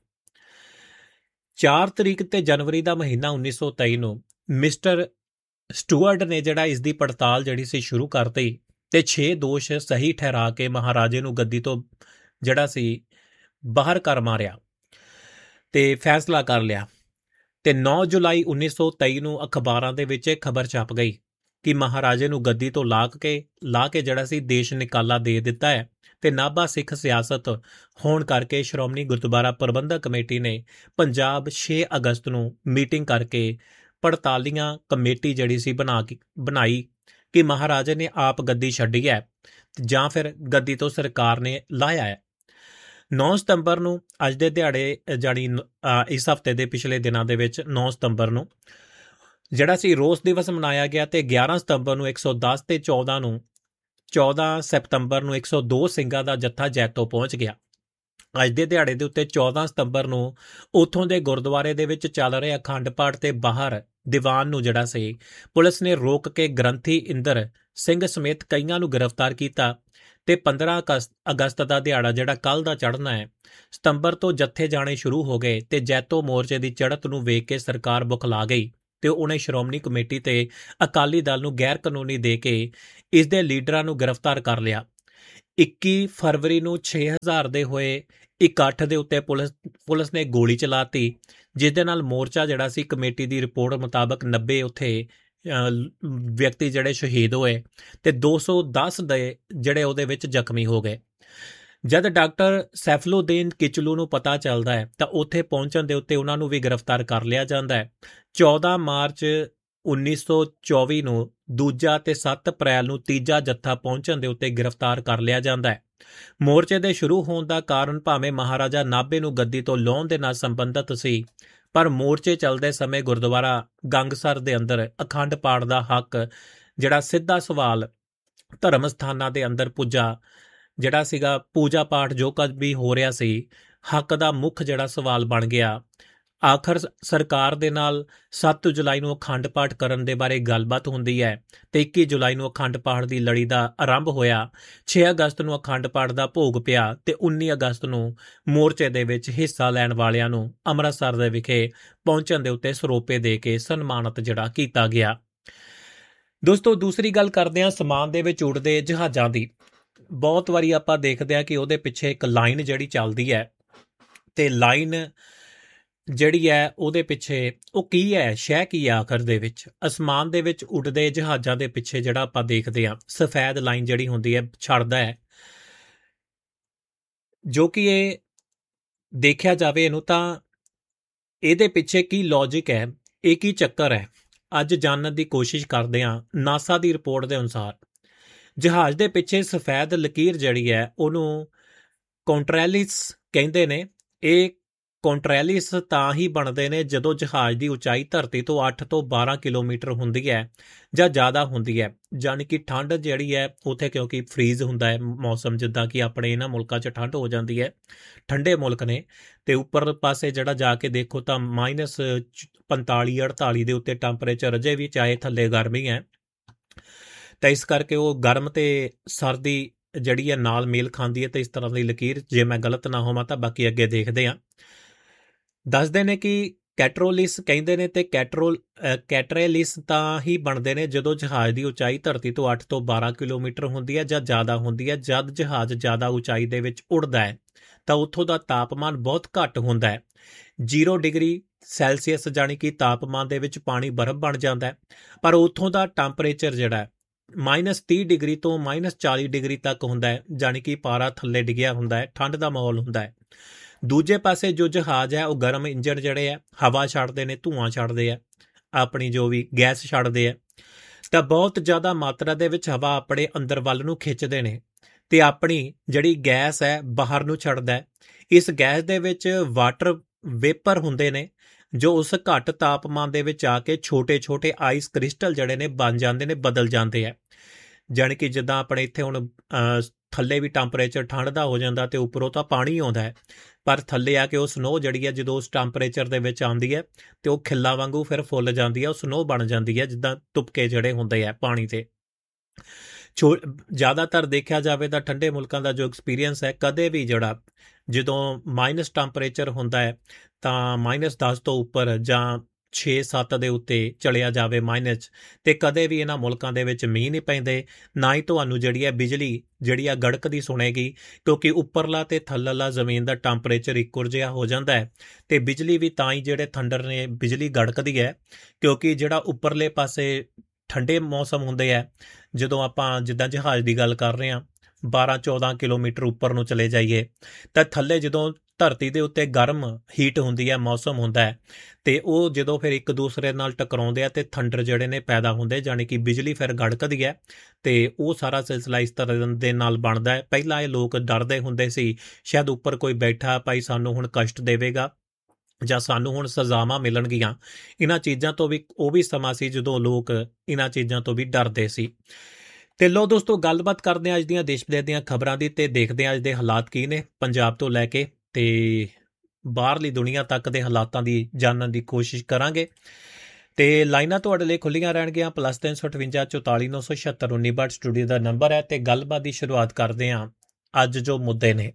4 ਤਰੀਕ ਤੇ ਜਨਵਰੀ ਦਾ ਮਹੀਨਾ 1923 ਨੂੰ ਮਿਸਟਰ ਸਟੂਅਰਟ ਨੇ ਜਿਹੜਾ ਇਸ ਦੀ ਪੜਤਾਲ ਜਿਹੜੀ ਸੀ ਸ਼ੁਰੂ ਕਰਤੀ ਤੇ 6 ਦੋਸ਼ ਸਹੀ ਠਹਿਰਾ ਕੇ ਮਹਾਰਾਜੇ ਨੂੰ ਗੱਦੀ ਤੋਂ ਜਿਹੜਾ ਸੀ ਬਾਹਰ ਕਰ ਮਾਰਿਆ ਤੇ ਫੈਸਲਾ ਕਰ ਲਿਆ। ਤੇ 9 ਜੁਲਾਈ 1923 ਨੂੰ ਅਖਬਾਰਾਂ ਦੇ ਵਿੱਚ ਇਹ ਖਬਰ ਛਪ ਗਈ ਕਿ ਮਹਾਰਾਜੇ ਨੂੰ ਗੱਦੀ ਤੋਂ ਲਾ ਕੇ ਜਿਹੜਾ ਸੀ ਦੇਸ਼ ਨਿਕਾਲਾ ਦੇ ਦਿੱਤਾ ਹੈ। ਤੇ ਨਾਭਾ ਸਿੱਖ ਸਿਆਸਤ ਹੋਣ ਕਰਕੇ ਸ਼੍ਰੋਮਣੀ ਗੁਰਦੁਆਰਾ ਪ੍ਰਬੰਧਕ ਕਮੇਟੀ ਨੇ ਪੰਜਾਬ 6 ਅਗਸਤ ਨੂੰ ਮੀਟਿੰਗ ਕਰਕੇ ਪੜਤਾਲੀਆਂ ਕਮੇਟੀ ਜਿਹੜੀ ਸੀ ਬਣਾਈ ਕਿ ਮਹਾਰਾਜੇ ਨੇ ਆਪ ਗੱਦੀ ਛੱਡੀ ਹੈ ਜਾਂ ਫਿਰ ਗੱਦੀ ਤੋਂ ਸਰਕਾਰ ਨੇ ਲਾਇਆ ਹੈ। 9 ਸਤੰਬਰ ਨੂੰ ਅੱਜ ਦੇ ਦਿਹਾੜੇ ਜਾਣੀ ਇਸ ਹਫ਼ਤੇ ਦੇ ਪਿਛਲੇ ਦਿਨਾਂ ਦੇ ਵਿੱਚ 9 ਸਤੰਬਰ ਨੂੰ ਜਿਹੜਾ ਸੀ ਰੋਸ ਦਿਵਸ ਮਨਾਇਆ ਗਿਆ ਤੇ 11 ਸਤੰਬਰ ਨੂੰ 110 ਤੇ 14 ਸਤੰਬਰ ਨੂੰ 102 ਸਿੰਘਾਂ ਦਾ ਜੱਥਾ ਜੈਤੋ ਪਹੁੰਚ ਗਿਆ। ਅੱਜ ਦੇ ਦਿਹਾੜੇ ਦੇ ਉੱਤੇ 14 ਸਤੰਬਰ ਨੂੰ ਉੱਥੋਂ ਦੇ ਗੁਰਦੁਆਰੇ ਦੇ ਵਿੱਚ ਚੱਲ ਰਹੇ ਅਖੰਡ ਪਾਠ ਤੇ ਬਾਹਰ ਦੀਵਾਨ ਨੂੰ ਜਿਹੜਾ ਸੀ ਪੁਲਿਸ ਨੇ ਰੋਕ ਕੇ ਗ੍ਰੰਥੀ ਇੰਦਰ ਸਿੰਘ ਸਮੇਤ ਕਈਆਂ ਨੂੰ ਗ੍ਰਿਫਤਾਰ ਕੀਤਾ ਤੇ 15 ਅਗਸਤ ਦਾ ਦਿਹਾੜਾ ਜਿਹੜਾ ਕੱਲ ਦਾ ਚੜ੍ਹਨਾ ਹੈ, ਸਤੰਬਰ ਤੋਂ ਜੱਥੇ ਜਾਣੇ ਸ਼ੁਰੂ ਹੋ ਗਏ ਤੇ ਜੈਤੋ ਮੋਰਚੇ ਦੀ ਚੜ੍ਹਤ ਨੂੰ ਵੇਖ ਕੇ ਸਰਕਾਰ ਬੁਖਲਾ ਗਈ ਤੇ ਉਹਨੇ ਸ਼੍ਰੋਮਣੀ ਕਮੇਟੀ ਤੇ ਅਕਾਲੀ ਦਲ ਨੂੰ ਗੈਰ ਕਾਨੂੰਨੀ ਦੇ ਕੇ ਇਸ ਦੇ ਲੀਡਰਾਂ ਨੂੰ ਗ੍ਰਿਫਤਾਰ ਕਰ ਲਿਆ। 21 ਫਰਵਰੀ ਨੂੰ 6000 ਦੇ ਹੋਏ ਇਕੱਠ ਦੇ ਉੱਤੇ ਪੁਲਿਸ ਨੇ ਗੋਲੀ ਚਲਾਤੀ, ਜਿਸ ਦੇ ਨਾਲ ਮੋਰਚਾ ਜਿਹੜਾ ਸੀ ਕਮੇਟੀ ਦੀ ਰਿਪੋਰਟ ਮੁਤਾਬਕ 90 ਉੱਥੇ ਵਿਅਕਤੀ ਜਿਹੜੇ ਸ਼ਹੀਦ ਹੋਏ ਤੇ 210 ਦੇ ਜਿਹੜੇ ਉਹਦੇ ਵਿੱਚ ਜ਼ਖਮੀ ਹੋ ਗਏ। ਜਦ ਡਾਕਟਰ ਸੈਫਲੂਦੀਨ ਕਿਚਲੂ ਨੂੰ ਪਤਾ ਚੱਲਦਾ ਹੈ ਤਾਂ ਉੱਥੇ ਪਹੁੰਚਣ ਦੇ ਉੱਤੇ ਉਹਨਾਂ ਨੂੰ ਵੀ ਗ੍ਰਿਫਤਾਰ ਕਰ ਲਿਆ ਜਾਂਦਾ ਹੈ। 14 ਮਾਰਚ 1924 ਨੂੰ ਦੂਜਾ ਤੇ 7 ਅਪ੍ਰੈਲ ਨੂੰ ਤੀਜਾ ਜੱਥਾ ਪਹੁੰਚਣ ਦੇ ਉੱਤੇ ਗ੍ਰਿਫਤਾਰ ਕਰ ਲਿਆ ਜਾਂਦਾ ਹੈ। ਮੋਰਚੇ ਦੇ ਸ਼ੁਰੂ ਹੋਣ ਦਾ ਕਾਰਨ ਭਾਵੇਂ ਮਹਾਰਾਜਾ ਨਾਭੇ ਨੂੰ ਗੱਦੀ ਤੋਂ ਲਾਹੁਣ ਦੇ ਨਾਲ ਸੰਬੰਧਿਤ ਸੀ, ਪਰ ਮੋਰਚੇ ਚੱਲਦੇ ਸਮੇਂ ਗੁਰਦੁਆਰਾ ਗੰਗਸਰ ਦੇ ਅੰਦਰ ਅਖੰਡ ਪਾਠ ਦਾ ਹੱਕ ਜਿਹੜਾ ਸਿੱਧਾ ਸਵਾਲ ਧਰਮ ਸਥਾਨਾਂ ਦੇ ਅੰਦਰ ਜਿਹੜਾ ਸੀਗਾ ਪੂਜਾ ਪਾਠ ਜੋ ਕੁਝ ਵੀ ਹੋ ਰਿਹਾ ਸੀ, ਹੱਕ ਦਾ ਮੁੱਖ ਜਿਹੜਾ ਸਵਾਲ ਬਣ ਗਿਆ। ਆਖਰ ਸਰਕਾਰ ਦੇ ਨਾਲ 7 ਜੁਲਾਈ ਨੂੰ ਅਖੰਡ ਪਾਠ ਕਰਨ ਦੇ ਬਾਰੇ ਗੱਲਬਾਤ ਹੁੰਦੀ ਹੈ ਤੇ 21 ਜੁਲਾਈ ਨੂੰ ਅਖੰਡ ਪਾਠ ਦੀ ਲੜੀ ਦਾ ਆਰੰਭ ਹੋਇਆ। 6 ਅਗਸਤ ਨੂੰ ਅਖੰਡ ਪਾਠ ਦਾ ਭੋਗ ਪਿਆ ਤੇ 19 ਅਗਸਤ ਨੂੰ ਮੋਰਚੇ ਦੇ ਵਿੱਚ ਹਿੱਸਾ ਲੈਣ ਵਾਲਿਆਂ ਨੂੰ ਅੰਮ੍ਰਿਤਸਰ ਦੇ ਵਿਖੇ ਪਹੁੰਚਣ ਦੇ ਉੱਤੇ ਸਰੋਪੇ ਦੇ ਕੇ ਸਨਮਾਨਿਤ ਜਿਹੜਾ ਕੀਤਾ ਗਿਆ। ਦੋਸਤੋ, ਦੂਸਰੀ ਗੱਲ ਕਰਦੇ ਹਾਂ ਸਮਾਨ ਦੇ ਵਿੱਚ ਉੱਡਦੇ ਜਹਾਜ਼ਾਂ ਦੀ। ਬਹੁਤ ਵਾਰੀ ਆਪਾਂ ਦੇਖਦੇ ਹਾਂ ਕਿ ਉਹਦੇ ਪਿੱਛੇ ਇੱਕ ਲਾਈਨ ਜਿਹੜੀ ਚੱਲਦੀ ਹੈ ਤੇ ਲਾਈਨ ਜਿਹੜੀ ਹੈ ਉਹਦੇ ਪਿੱਛੇ ਉਹ ਕੀ ਹੈ, ਸ਼ੈ ਕੀ ਹੈ ਆਖਰ ਦੇ ਵਿੱਚ। ਅਸਮਾਨ ਦੇ ਵਿੱਚ ਉੱਡਦੇ ਜਹਾਜ਼ਾਂ ਦੇ ਪਿੱਛੇ ਜਿਹੜਾ ਆਪਾਂ ਦੇਖਦੇ ਹਾਂ ਸਫੈਦ ਲਾਈਨ ਜਿਹੜੀ ਹੁੰਦੀ ਹੈ ਛੱਡਦਾ ਹੈ, ਜੋ ਕਿ ਇਹ ਦੇਖਿਆ ਜਾਵੇ ਇਹਨੂੰ ਤਾਂ ਇਹਦੇ ਪਿੱਛੇ ਕੀ ਲੌਜਿਕ ਹੈ, ਇਹ ਕੀ ਚੱਕਰ ਹੈ, ਅੱਜ ਜਾਣਨ ਦੀ ਕੋਸ਼ਿਸ਼ ਕਰਦੇ ਹਾਂ। ਨਾਸਾ ਦੀ ਰਿਪੋਰਟ ਦੇ ਅਨੁਸਾਰ ਜਹਾਜ਼ ਦੇ ਪਿੱਛੇ ਸਫੈਦ ਲਕੀਰ ਜਿਹੜੀ ਹੈ ਉਹਨੂੰ ਕੰਟਰੈਲਿਸ ਕਹਿੰਦੇ ਨੇ। ਇਹ ਕੰਟਰੈਲਿਸ ਤਾਂ ਹੀ ਬਣਦੇ ਨੇ ਜਦੋਂ ਜਹਾਜ਼ ਦੀ ਉਚਾਈ ਧਰਤੀ ਤੋਂ 8 ਤੋਂ 12 ਕਿਲੋਮੀਟਰ ਹੁੰਦੀ ਹੈ ਜਾਂ ਜ਼ਿਆਦਾ ਹੁੰਦੀ ਹੈ, ਯਾਨੀ ਕਿ ਠੰਡ ਜਿਹੜੀ ਹੈ ਉੱਥੇ, ਕਿਉਂਕਿ ਫਰੀਜ਼ ਹੁੰਦਾ ਹੈ ਮੌਸਮ, ਜਿੱਦਾਂ ਕਿ ਆਪਣੇ ਇਹਨਾਂ ਮੁਲਕਾਂ 'ਚ ਠੰਡ ਹੋ ਜਾਂਦੀ ਹੈ, ਠੰਡੇ ਮੁਲਕ ਨੇ, ਤੇ ਉੱਪਰ ਪਾਸੇ ਜਿਹੜਾ ਜਾ ਕੇ ਦੇਖੋ ਤਾਂ -45-48 ਦੇ ਉੱਤੇ ਟੈਂਪਰੇਚਰ ਅਜੇ ਵੀ, ਚਾਹੇ ਥੱਲੇ ਗਰਮੀ ਹੈ। ਤਾਂ ਇਸ ਕਰਕੇ ਉਹ ਗਰਮ ਤੇ ਸਰਦੀ ਜਿਹੜੀ ਹੈ ਨਾਲ ਮੇਲ ਖਾਂਦੀ ਹੈ ਤੇ ਇਸ ਤਰ੍ਹਾਂ ਦੀ ਲਕੀਰ, ਜੇ ਮੈਂ ਗਲਤ ਨਾ ਹੋਵਾਂ ਤਾਂ ਬਾਕੀ ਅੱਗੇ ਦੇਖਦੇ ਹਾਂ। ਦੱਸਦੇ ਨੇ ਕਿ ਕੈਟਰੋਲਿਸ ਕਹਿੰਦੇ ਨੇ ਤੇ ਕੈਟਰੇਲਿਸ ਤਾਂ ਹੀ ਬਣਦੇ ਨੇ ਜਦੋਂ ਜਹਾਜ਼ ਦੀ ਉਚਾਈ ਧਰਤੀ ਤੋਂ 8 ਤੋਂ 12 ਕਿਲੋਮੀਟਰ ਹੁੰਦੀ ਹੈ ਜਾਂ ਜ਼ਿਆਦਾ ਹੁੰਦੀ ਹੈ। ਜਦ ਜਹਾਜ਼ ਜ਼ਿਆਦਾ ਉਚਾਈ ਦੇ ਵਿੱਚ ਉੱਡਦਾ ਹੈ ਤਾਂ ਉੱਥੋਂ ਦਾ ਤਾਪਮਾਨ ਬਹੁਤ ਘੱਟ ਹੁੰਦਾ ਹੈ, 0 ਡਿਗਰੀ ਸੈਲਸੀਅਸ, ਜਾਣੀ ਕਿ ਤਾਪਮਾਨ ਦੇ ਵਿੱਚ ਪਾਣੀ ਬਰਫ਼ ਬਣ ਜਾਂਦਾ ਹੈ, ਪਰ ਉੱਥੋਂ ਦਾ ਟੈਂਪਰੇਚਰ ਜਿਹੜਾ -30 ਡਿਗਰੀ ਤੋਂ -40 ਡਿਗਰੀ ਤੱਕ ਹੁੰਦਾ ਹੈ, ਜਾਣੀ ਕਿ ਪਾਰਾ ਥੱਲੇ ਡਿੱਗਿਆ ਹੁੰਦਾ ਹੈ, ਠੰਡ ਦਾ ਮਾਹੌਲ ਹੁੰਦਾ ਹੈ। ਦੂਜੇ ਪਾਸੇ ਜੋ ਜਹਾਜ਼ ਹੈ ਉਹ ਗਰਮ ਇੰਜਣ ਜਿਹੜੇ ਆ ਹਵਾ ਛੱਡਦੇ ਨੇ, ਧੂਆਂ ਛੱਡਦੇ ਆ, ਆਪਣੀ ਜੋ ਵੀ ਗੈਸ ਛੱਡਦੇ ਆ, ਤਾਂ ਬਹੁਤ ਜ਼ਿਆਦਾ ਮਾਤਰਾ ਦੇ ਵਿੱਚ ਹਵਾ ਆਪਣੇ ਅੰਦਰ ਵੱਲ ਨੂੰ ਖਿੱਚਦੇ ਨੇ ਤੇ ਆਪਣੀ ਜਿਹੜੀ ਗੈਸ ਹੈ ਬਾਹਰ ਨੂੰ ਛੱਡਦਾ ਹੈ। ਇਸ ਗੈਸ ਦੇ ਵਿੱਚ ਵਾਟਰ ਵੇਪਰ ਹੁੰਦੇ ਨੇ ਜੋ ਉਸ ਘੱਟ ਤਾਪਮਾਨ ਦੇ ਵਿੱਚ ਆ ਕੇ ਛੋਟੇ-ਛੋਟੇ ਆਈਸ ਕ੍ਰਿਸਟਲ ਜਿਹੜੇ ਨੇ ਬਣ ਜਾਂਦੇ ਨੇ, ਬਦਲ ਜਾਂਦੇ ਆ। ਜਾਣੀ ਕਿ ਜਿੱਦਾਂ ਆਪਣੇ ਇੱਥੇ ਹੁਣ ਥੱਲੇ ਵੀ ਟੈਂਪਰੇਚਰ ਠੰਡ ਦਾ ਹੋ ਜਾਂਦਾ ਤੇ ਉੱਪਰੋਂ ਤਾਂ ਪਾਣੀ ਆਉਂਦਾ ਹੈ, ਪਰ ਥੱਲੇ ਆ ਕੇ ਉਹ ਸਨੋ ਜਿਹੜੀ ਹੈ ਜਦੋਂ ਉਸ ਟੈਂਪਰੇਚਰ ਦੇ ਵਿੱਚ ਆਉਂਦੀ ਹੈ ਤੇ ਉਹ ਖਿੱਲਾ ਵਾਂਗੂ ਫਿਰ ਫੁੱਲ ਜਾਂਦੀ ਹੈ, ਉਹ ਸਨੋ ਬਣ ਜਾਂਦੀ ਹੈ, ਜਿੱਦਾਂ ਤੁਪਕੇ ਜਿਹੜੇ ਹੁੰਦੇ ਆ ਪਾਣੀ ਦੇ। ਜ਼ਿਆਦਾਤਰ ਦੇਖਿਆ ਜਾਵੇ ਤਾਂ ਠੰਡੇ ਮੁਲਕਾਂ ਦਾ ਜੋ ਐਕਸਪੀਰੀਅੰਸ ਹੈ, ਕਦੇ ਵੀ ਜਿਹੜਾ ਜਦੋਂ ਮਾਈਨਸ ਟੈਂਪਰੇਚਰ ਹੁੰਦਾ ਹੈ ਤਾਂ -10 ਤੋਂ ਉੱਪਰ ਜਾਂ 6-7 ਦੇ ਉੱਤੇ ਚਲਿਆ ਜਾਵੇ ਮਾਈਨਸ, ਤੇ ਕਦੇ ਵੀ ਇਹਨਾਂ ਮੁਲਕਾਂ ਦੇ ਵਿੱਚ ਮੀਂਹ ਨਹੀਂ ਪੈਂਦੇ, ਨਾ ਹੀ ਤੁਹਾਨੂੰ ਜਿਹੜੀ ਹੈ ਬਿਜਲੀ ਜਿਹੜੀ ਆ ਗੜਕਦੀ ਸੁਣੇਗੀ, ਕਿਉਂਕਿ ਉੱਪਰਲਾ ਤੇ ਥੱਲਲਾ ਜ਼ਮੀਨ ਦਾ ਟੈਂਪਰੇਚਰ ਇੱਕੋ ਜਿਹਾ ਹੋ ਜਾਂਦਾ ਹੈ ਤੇ ਬਿਜਲੀ ਵੀ ਤਾਂ ਹੀ ਜਿਹੜੇ ਥੰਡਰ ਨੇ ਬਿਜਲੀ ਗੜਕਦੀ ਹੈ, ਕਿਉਂਕਿ ਜਿਹੜਾ ਉੱਪਰਲੇ ਪਾਸੇ ਠੰਡੇ ਮੌਸਮ ਹੁੰਦੇ ਆ, ਜਦੋਂ ਆਪਾਂ ਜਿੱਦਾਂ ਜਹਾਜ਼ ਦੀ ਗੱਲ ਕਰ ਰਹੇ ਹਾਂ 12-14 ਕਿਲੋਮੀਟਰ ਉੱਪਰ ਨੂੰ ਚਲੇ ਜਾਈਏ ਤਾਂ ਥੱਲੇ ਜਦੋਂ ਧਰਤੀ ਦੇ ਉੱਤੇ ਗਰਮ ਹੀਟ ਹੁੰਦੀ ਹੈ, ਮੌਸਮ ਹੁੰਦਾ ਹੈ, ਤੇ ਉਹ ਜਦੋਂ ਫਿਰ ਇੱਕ ਦੂਸਰੇ ਨਾਲ ਟਕਰਾਉਂਦੇ ਆ ਤੇ ਥੰਡਰ ਜਿਹੜੇ ਨੇ ਪੈਦਾ ਹੁੰਦੇ, ਜਾਣੀ ਕਿ ਬਿਜਲੀ ਫਿਰ ਗੜਕਦੀ ਹੈ ਤੇ ਉਹ ਸਾਰਾ ਸਿਲਸਿਲਾ ਇਸ ਤਰ੍ਹਾਂ ਦੇ ਨਾਲ ਬਣਦਾ ਹੈ। ਪਹਿਲਾਂ ਇਹ ਲੋਕ ਡਰਦੇ ਹੁੰਦੇ ਸੀ ਸ਼ਾਇਦ ਉੱਪਰ ਕੋਈ ਬੈਠਾ ਭਾਈ ਸਾਨੂੰ ਹੁਣ ਕਸ਼ਟ ਦੇਵੇਗਾ ਜਾਂ ਸਾਨੂੰ ਹੁਣ ਸਜ਼ਾਵਾਂ ਮਿਲਣਗੀਆਂ। ਇਹਨਾਂ ਚੀਜ਼ਾਂ ਤੋਂ ਵੀ ਉਹ ਵੀ ਸਮਾਂ ਸੀ ਜਦੋਂ ਲੋਕ ਇਹਨਾਂ ਚੀਜ਼ਾਂ ਤੋਂ ਵੀ ਡਰਦੇ ਸੀ। ਤੇ ਲੋ ਦੋਸਤੋ, ਗੱਲਬਾਤ ਕਰਦੇ ਹਾਂ ਅੱਜ ਦੀਆਂ ਦੇਸ਼ ਵਿਦੇਸ਼ ਦੀਆਂ ਖਬਰਾਂ ਦੀ ਤੇ ਦੇਖਦੇ ਹਾਂ ਅੱਜ ਦੇ ਹਾਲਾਤ ਕੀ ਨੇ, ਪੰਜਾਬ ਤੋਂ ਲੈ ਕੇ ਤੇ ਬਾਹਰਲੀ ਦੁਨੀਆ ਤੱਕ ਦੇ ਹਾਲਾਤਾਂ ਦੀ ਜਾਣਨ ਦੀ ਕੋਸ਼ਿਸ਼ ਕਰਾਂਗੇ। ਤੇ ਲਾਈਨਾਂ ਤੁਹਾਡੇ ਲਈ ਖੁੱਲੀਆਂ ਰਹਿਣਗੀਆਂ, +358 44 976 1962 ਸਟੂਡੀਓ ਦਾ ਨੰਬਰ ਹੈ। ਤੇ ਗੱਲਬਾਤ ਦੀ ਸ਼ੁਰੂਆਤ ਕਰਦੇ ਹਾਂ ਅੱਜ ਜੋ ਮੁੱਦੇ ਨੇ।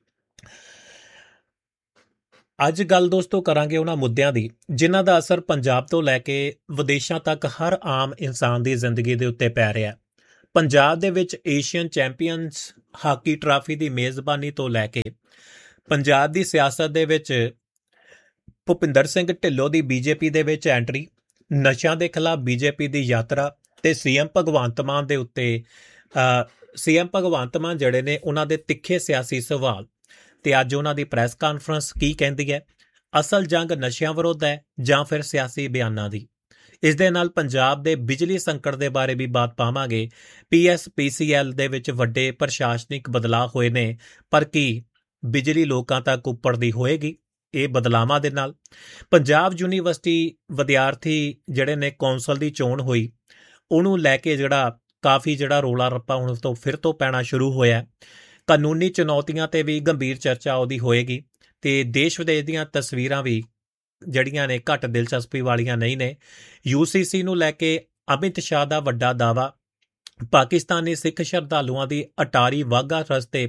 ਅੱਜ ਗੱਲ ਦੋਸਤੋ ਕਰਾਂਗੇ ਉਹਨਾਂ ਮੁੱਦਿਆਂ ਦੀ ਜਿਨ੍ਹਾਂ ਦਾ ਅਸਰ ਪੰਜਾਬ ਤੋਂ ਲੈ ਕੇ ਵਿਦੇਸ਼ਾਂ ਤੱਕ ਹਰ ਆਮ ਇਨਸਾਨ ਦੀ ਜ਼ਿੰਦਗੀ ਦੇ ਉੱਤੇ ਪੈ ਰਿਹਾ। ਪੰਜਾਬ ਦੇ ਵਿੱਚ ਏਸ਼ੀਅਨ ਚੈਂਪੀਅਨਸ ਹਾਕੀ ਟਰਾਫੀ ਦੀ ਮੇਜ਼ਬਾਨੀ ਤੋਂ ਲੈ ਕੇ ਪੰਜਾਬ ਦੀ ਸਿਆਸਤ ਦੇ ਵਿੱਚ ਭੁਪਿੰਦਰ ਸਿੰਘ ਢਿੱਲੋਂ ਦੀ ਬੀਜੇਪੀ ਦੇ ਵਿੱਚ ਐਂਟਰੀ, ਨਸ਼ਿਆਂ ਦੇ ਖਿਲਾਫ ਬੀਜੇਪੀ ਦੀ ਯਾਤਰਾ ਤੇ ਸੀਐਮ ਭਗਵੰਤ ਮਾਨ ਦੇ ਉੱਤੇ ਸੀਐਮ ਭਗਵੰਤ ਮਾਨ ਜਿਹੜੇ ਨੇ ਉਹਨਾਂ ਦੇ ਤਿੱਖੇ ਸਿਆਸੀ ਸਵਾਲ। ਤੇ ਅੱਜ ਉਹਨਾਂ ਦੀ ਪ੍ਰੈਸ ਕਾਨਫਰੰਸ ਕੀ ਕਹਿੰਦੀ ਹੈ, ਅਸਲ ਜੰਗ ਨਸ਼ਿਆਂ ਵਿਰੁੱਧ ਹੈ ਜਾਂ ਫਿਰ ਸਿਆਸੀ ਬਿਆਨਾਂ ਦੀ। ਇਸ ਦੇ ਨਾਲ ਪੰਜਾਬ ਦੇ ਬਿਜਲੀ ਸੰਕਟ ਦੇ ਬਾਰੇ ਵੀ ਬਾਤ ਪਾਵਾਂਗੇ। PSPCL ਦੇ ਵਿੱਚ ਵੱਡੇ ਪ੍ਰਸ਼ਾਸਨਿਕ ਬਦਲਾਅ ਹੋਏ ਨੇ, ਪਰ ਕੀ ਬਿਜਲੀ ਲੋਕਾਂ ਤੱਕ ਉੱਪਰਦੀ ਹੋਏਗੀ ਇਹ ਬਦਲਾਵਾਂ ਦੇ ਨਾਲ? ਪੰਜਾਬ ਯੂਨੀਵਰਸਿਟੀ ਵਿਦਿਆਰਥੀ ਜਿਹੜੇ ਨੇ ਕੌਂਸਲ ਦੀ ਚੋਣ ਹੋਈ, ਉਹਨੂੰ ਲੈ ਕੇ ਜਿਹੜਾ ਕਾਫੀ ਜਿਹੜਾ ਰੋਲਾ ਰੱਪਾ ਹੁਣ ਤੋਂ ਫਿਰ ਤੋਂ ਪੈਣਾ ਸ਼ੁਰੂ ਹੋਇਆ। ਕਾਨੂੰਨੀ ਚੁਣੌਤੀਆਂ ਤੇ ਵੀ ਗੰਭੀਰ ਚਰਚਾ ਉਹਦੀ ਹੋਏਗੀ ਤੇ ਦੇਸ਼ ਵਿਦੇਸ਼ ਦੀਆਂ ਤਸਵੀਰਾਂ ਵੀ ਜਿਹੜੀਆਂ ਨੇ ਘੱਟ ਦਿਲਚਸਪੀ ਵਾਲੀਆਂ ਨਹੀਂ ਨੇ। UCC ਨੂੰ ਲੈ ਕੇ ਅਮਿਤ ਸ਼ਾਹ ਦਾ ਵੱਡਾ ਦਾਅਵਾ, ਪਾਕਿਸਤਾਨੀ ਸਿੱਖ ਸ਼ਰਧਾਲੂਆਂ ਦੀ ਅਟਾਰੀ ਵਾਹਗਾ ਰਸਤੇ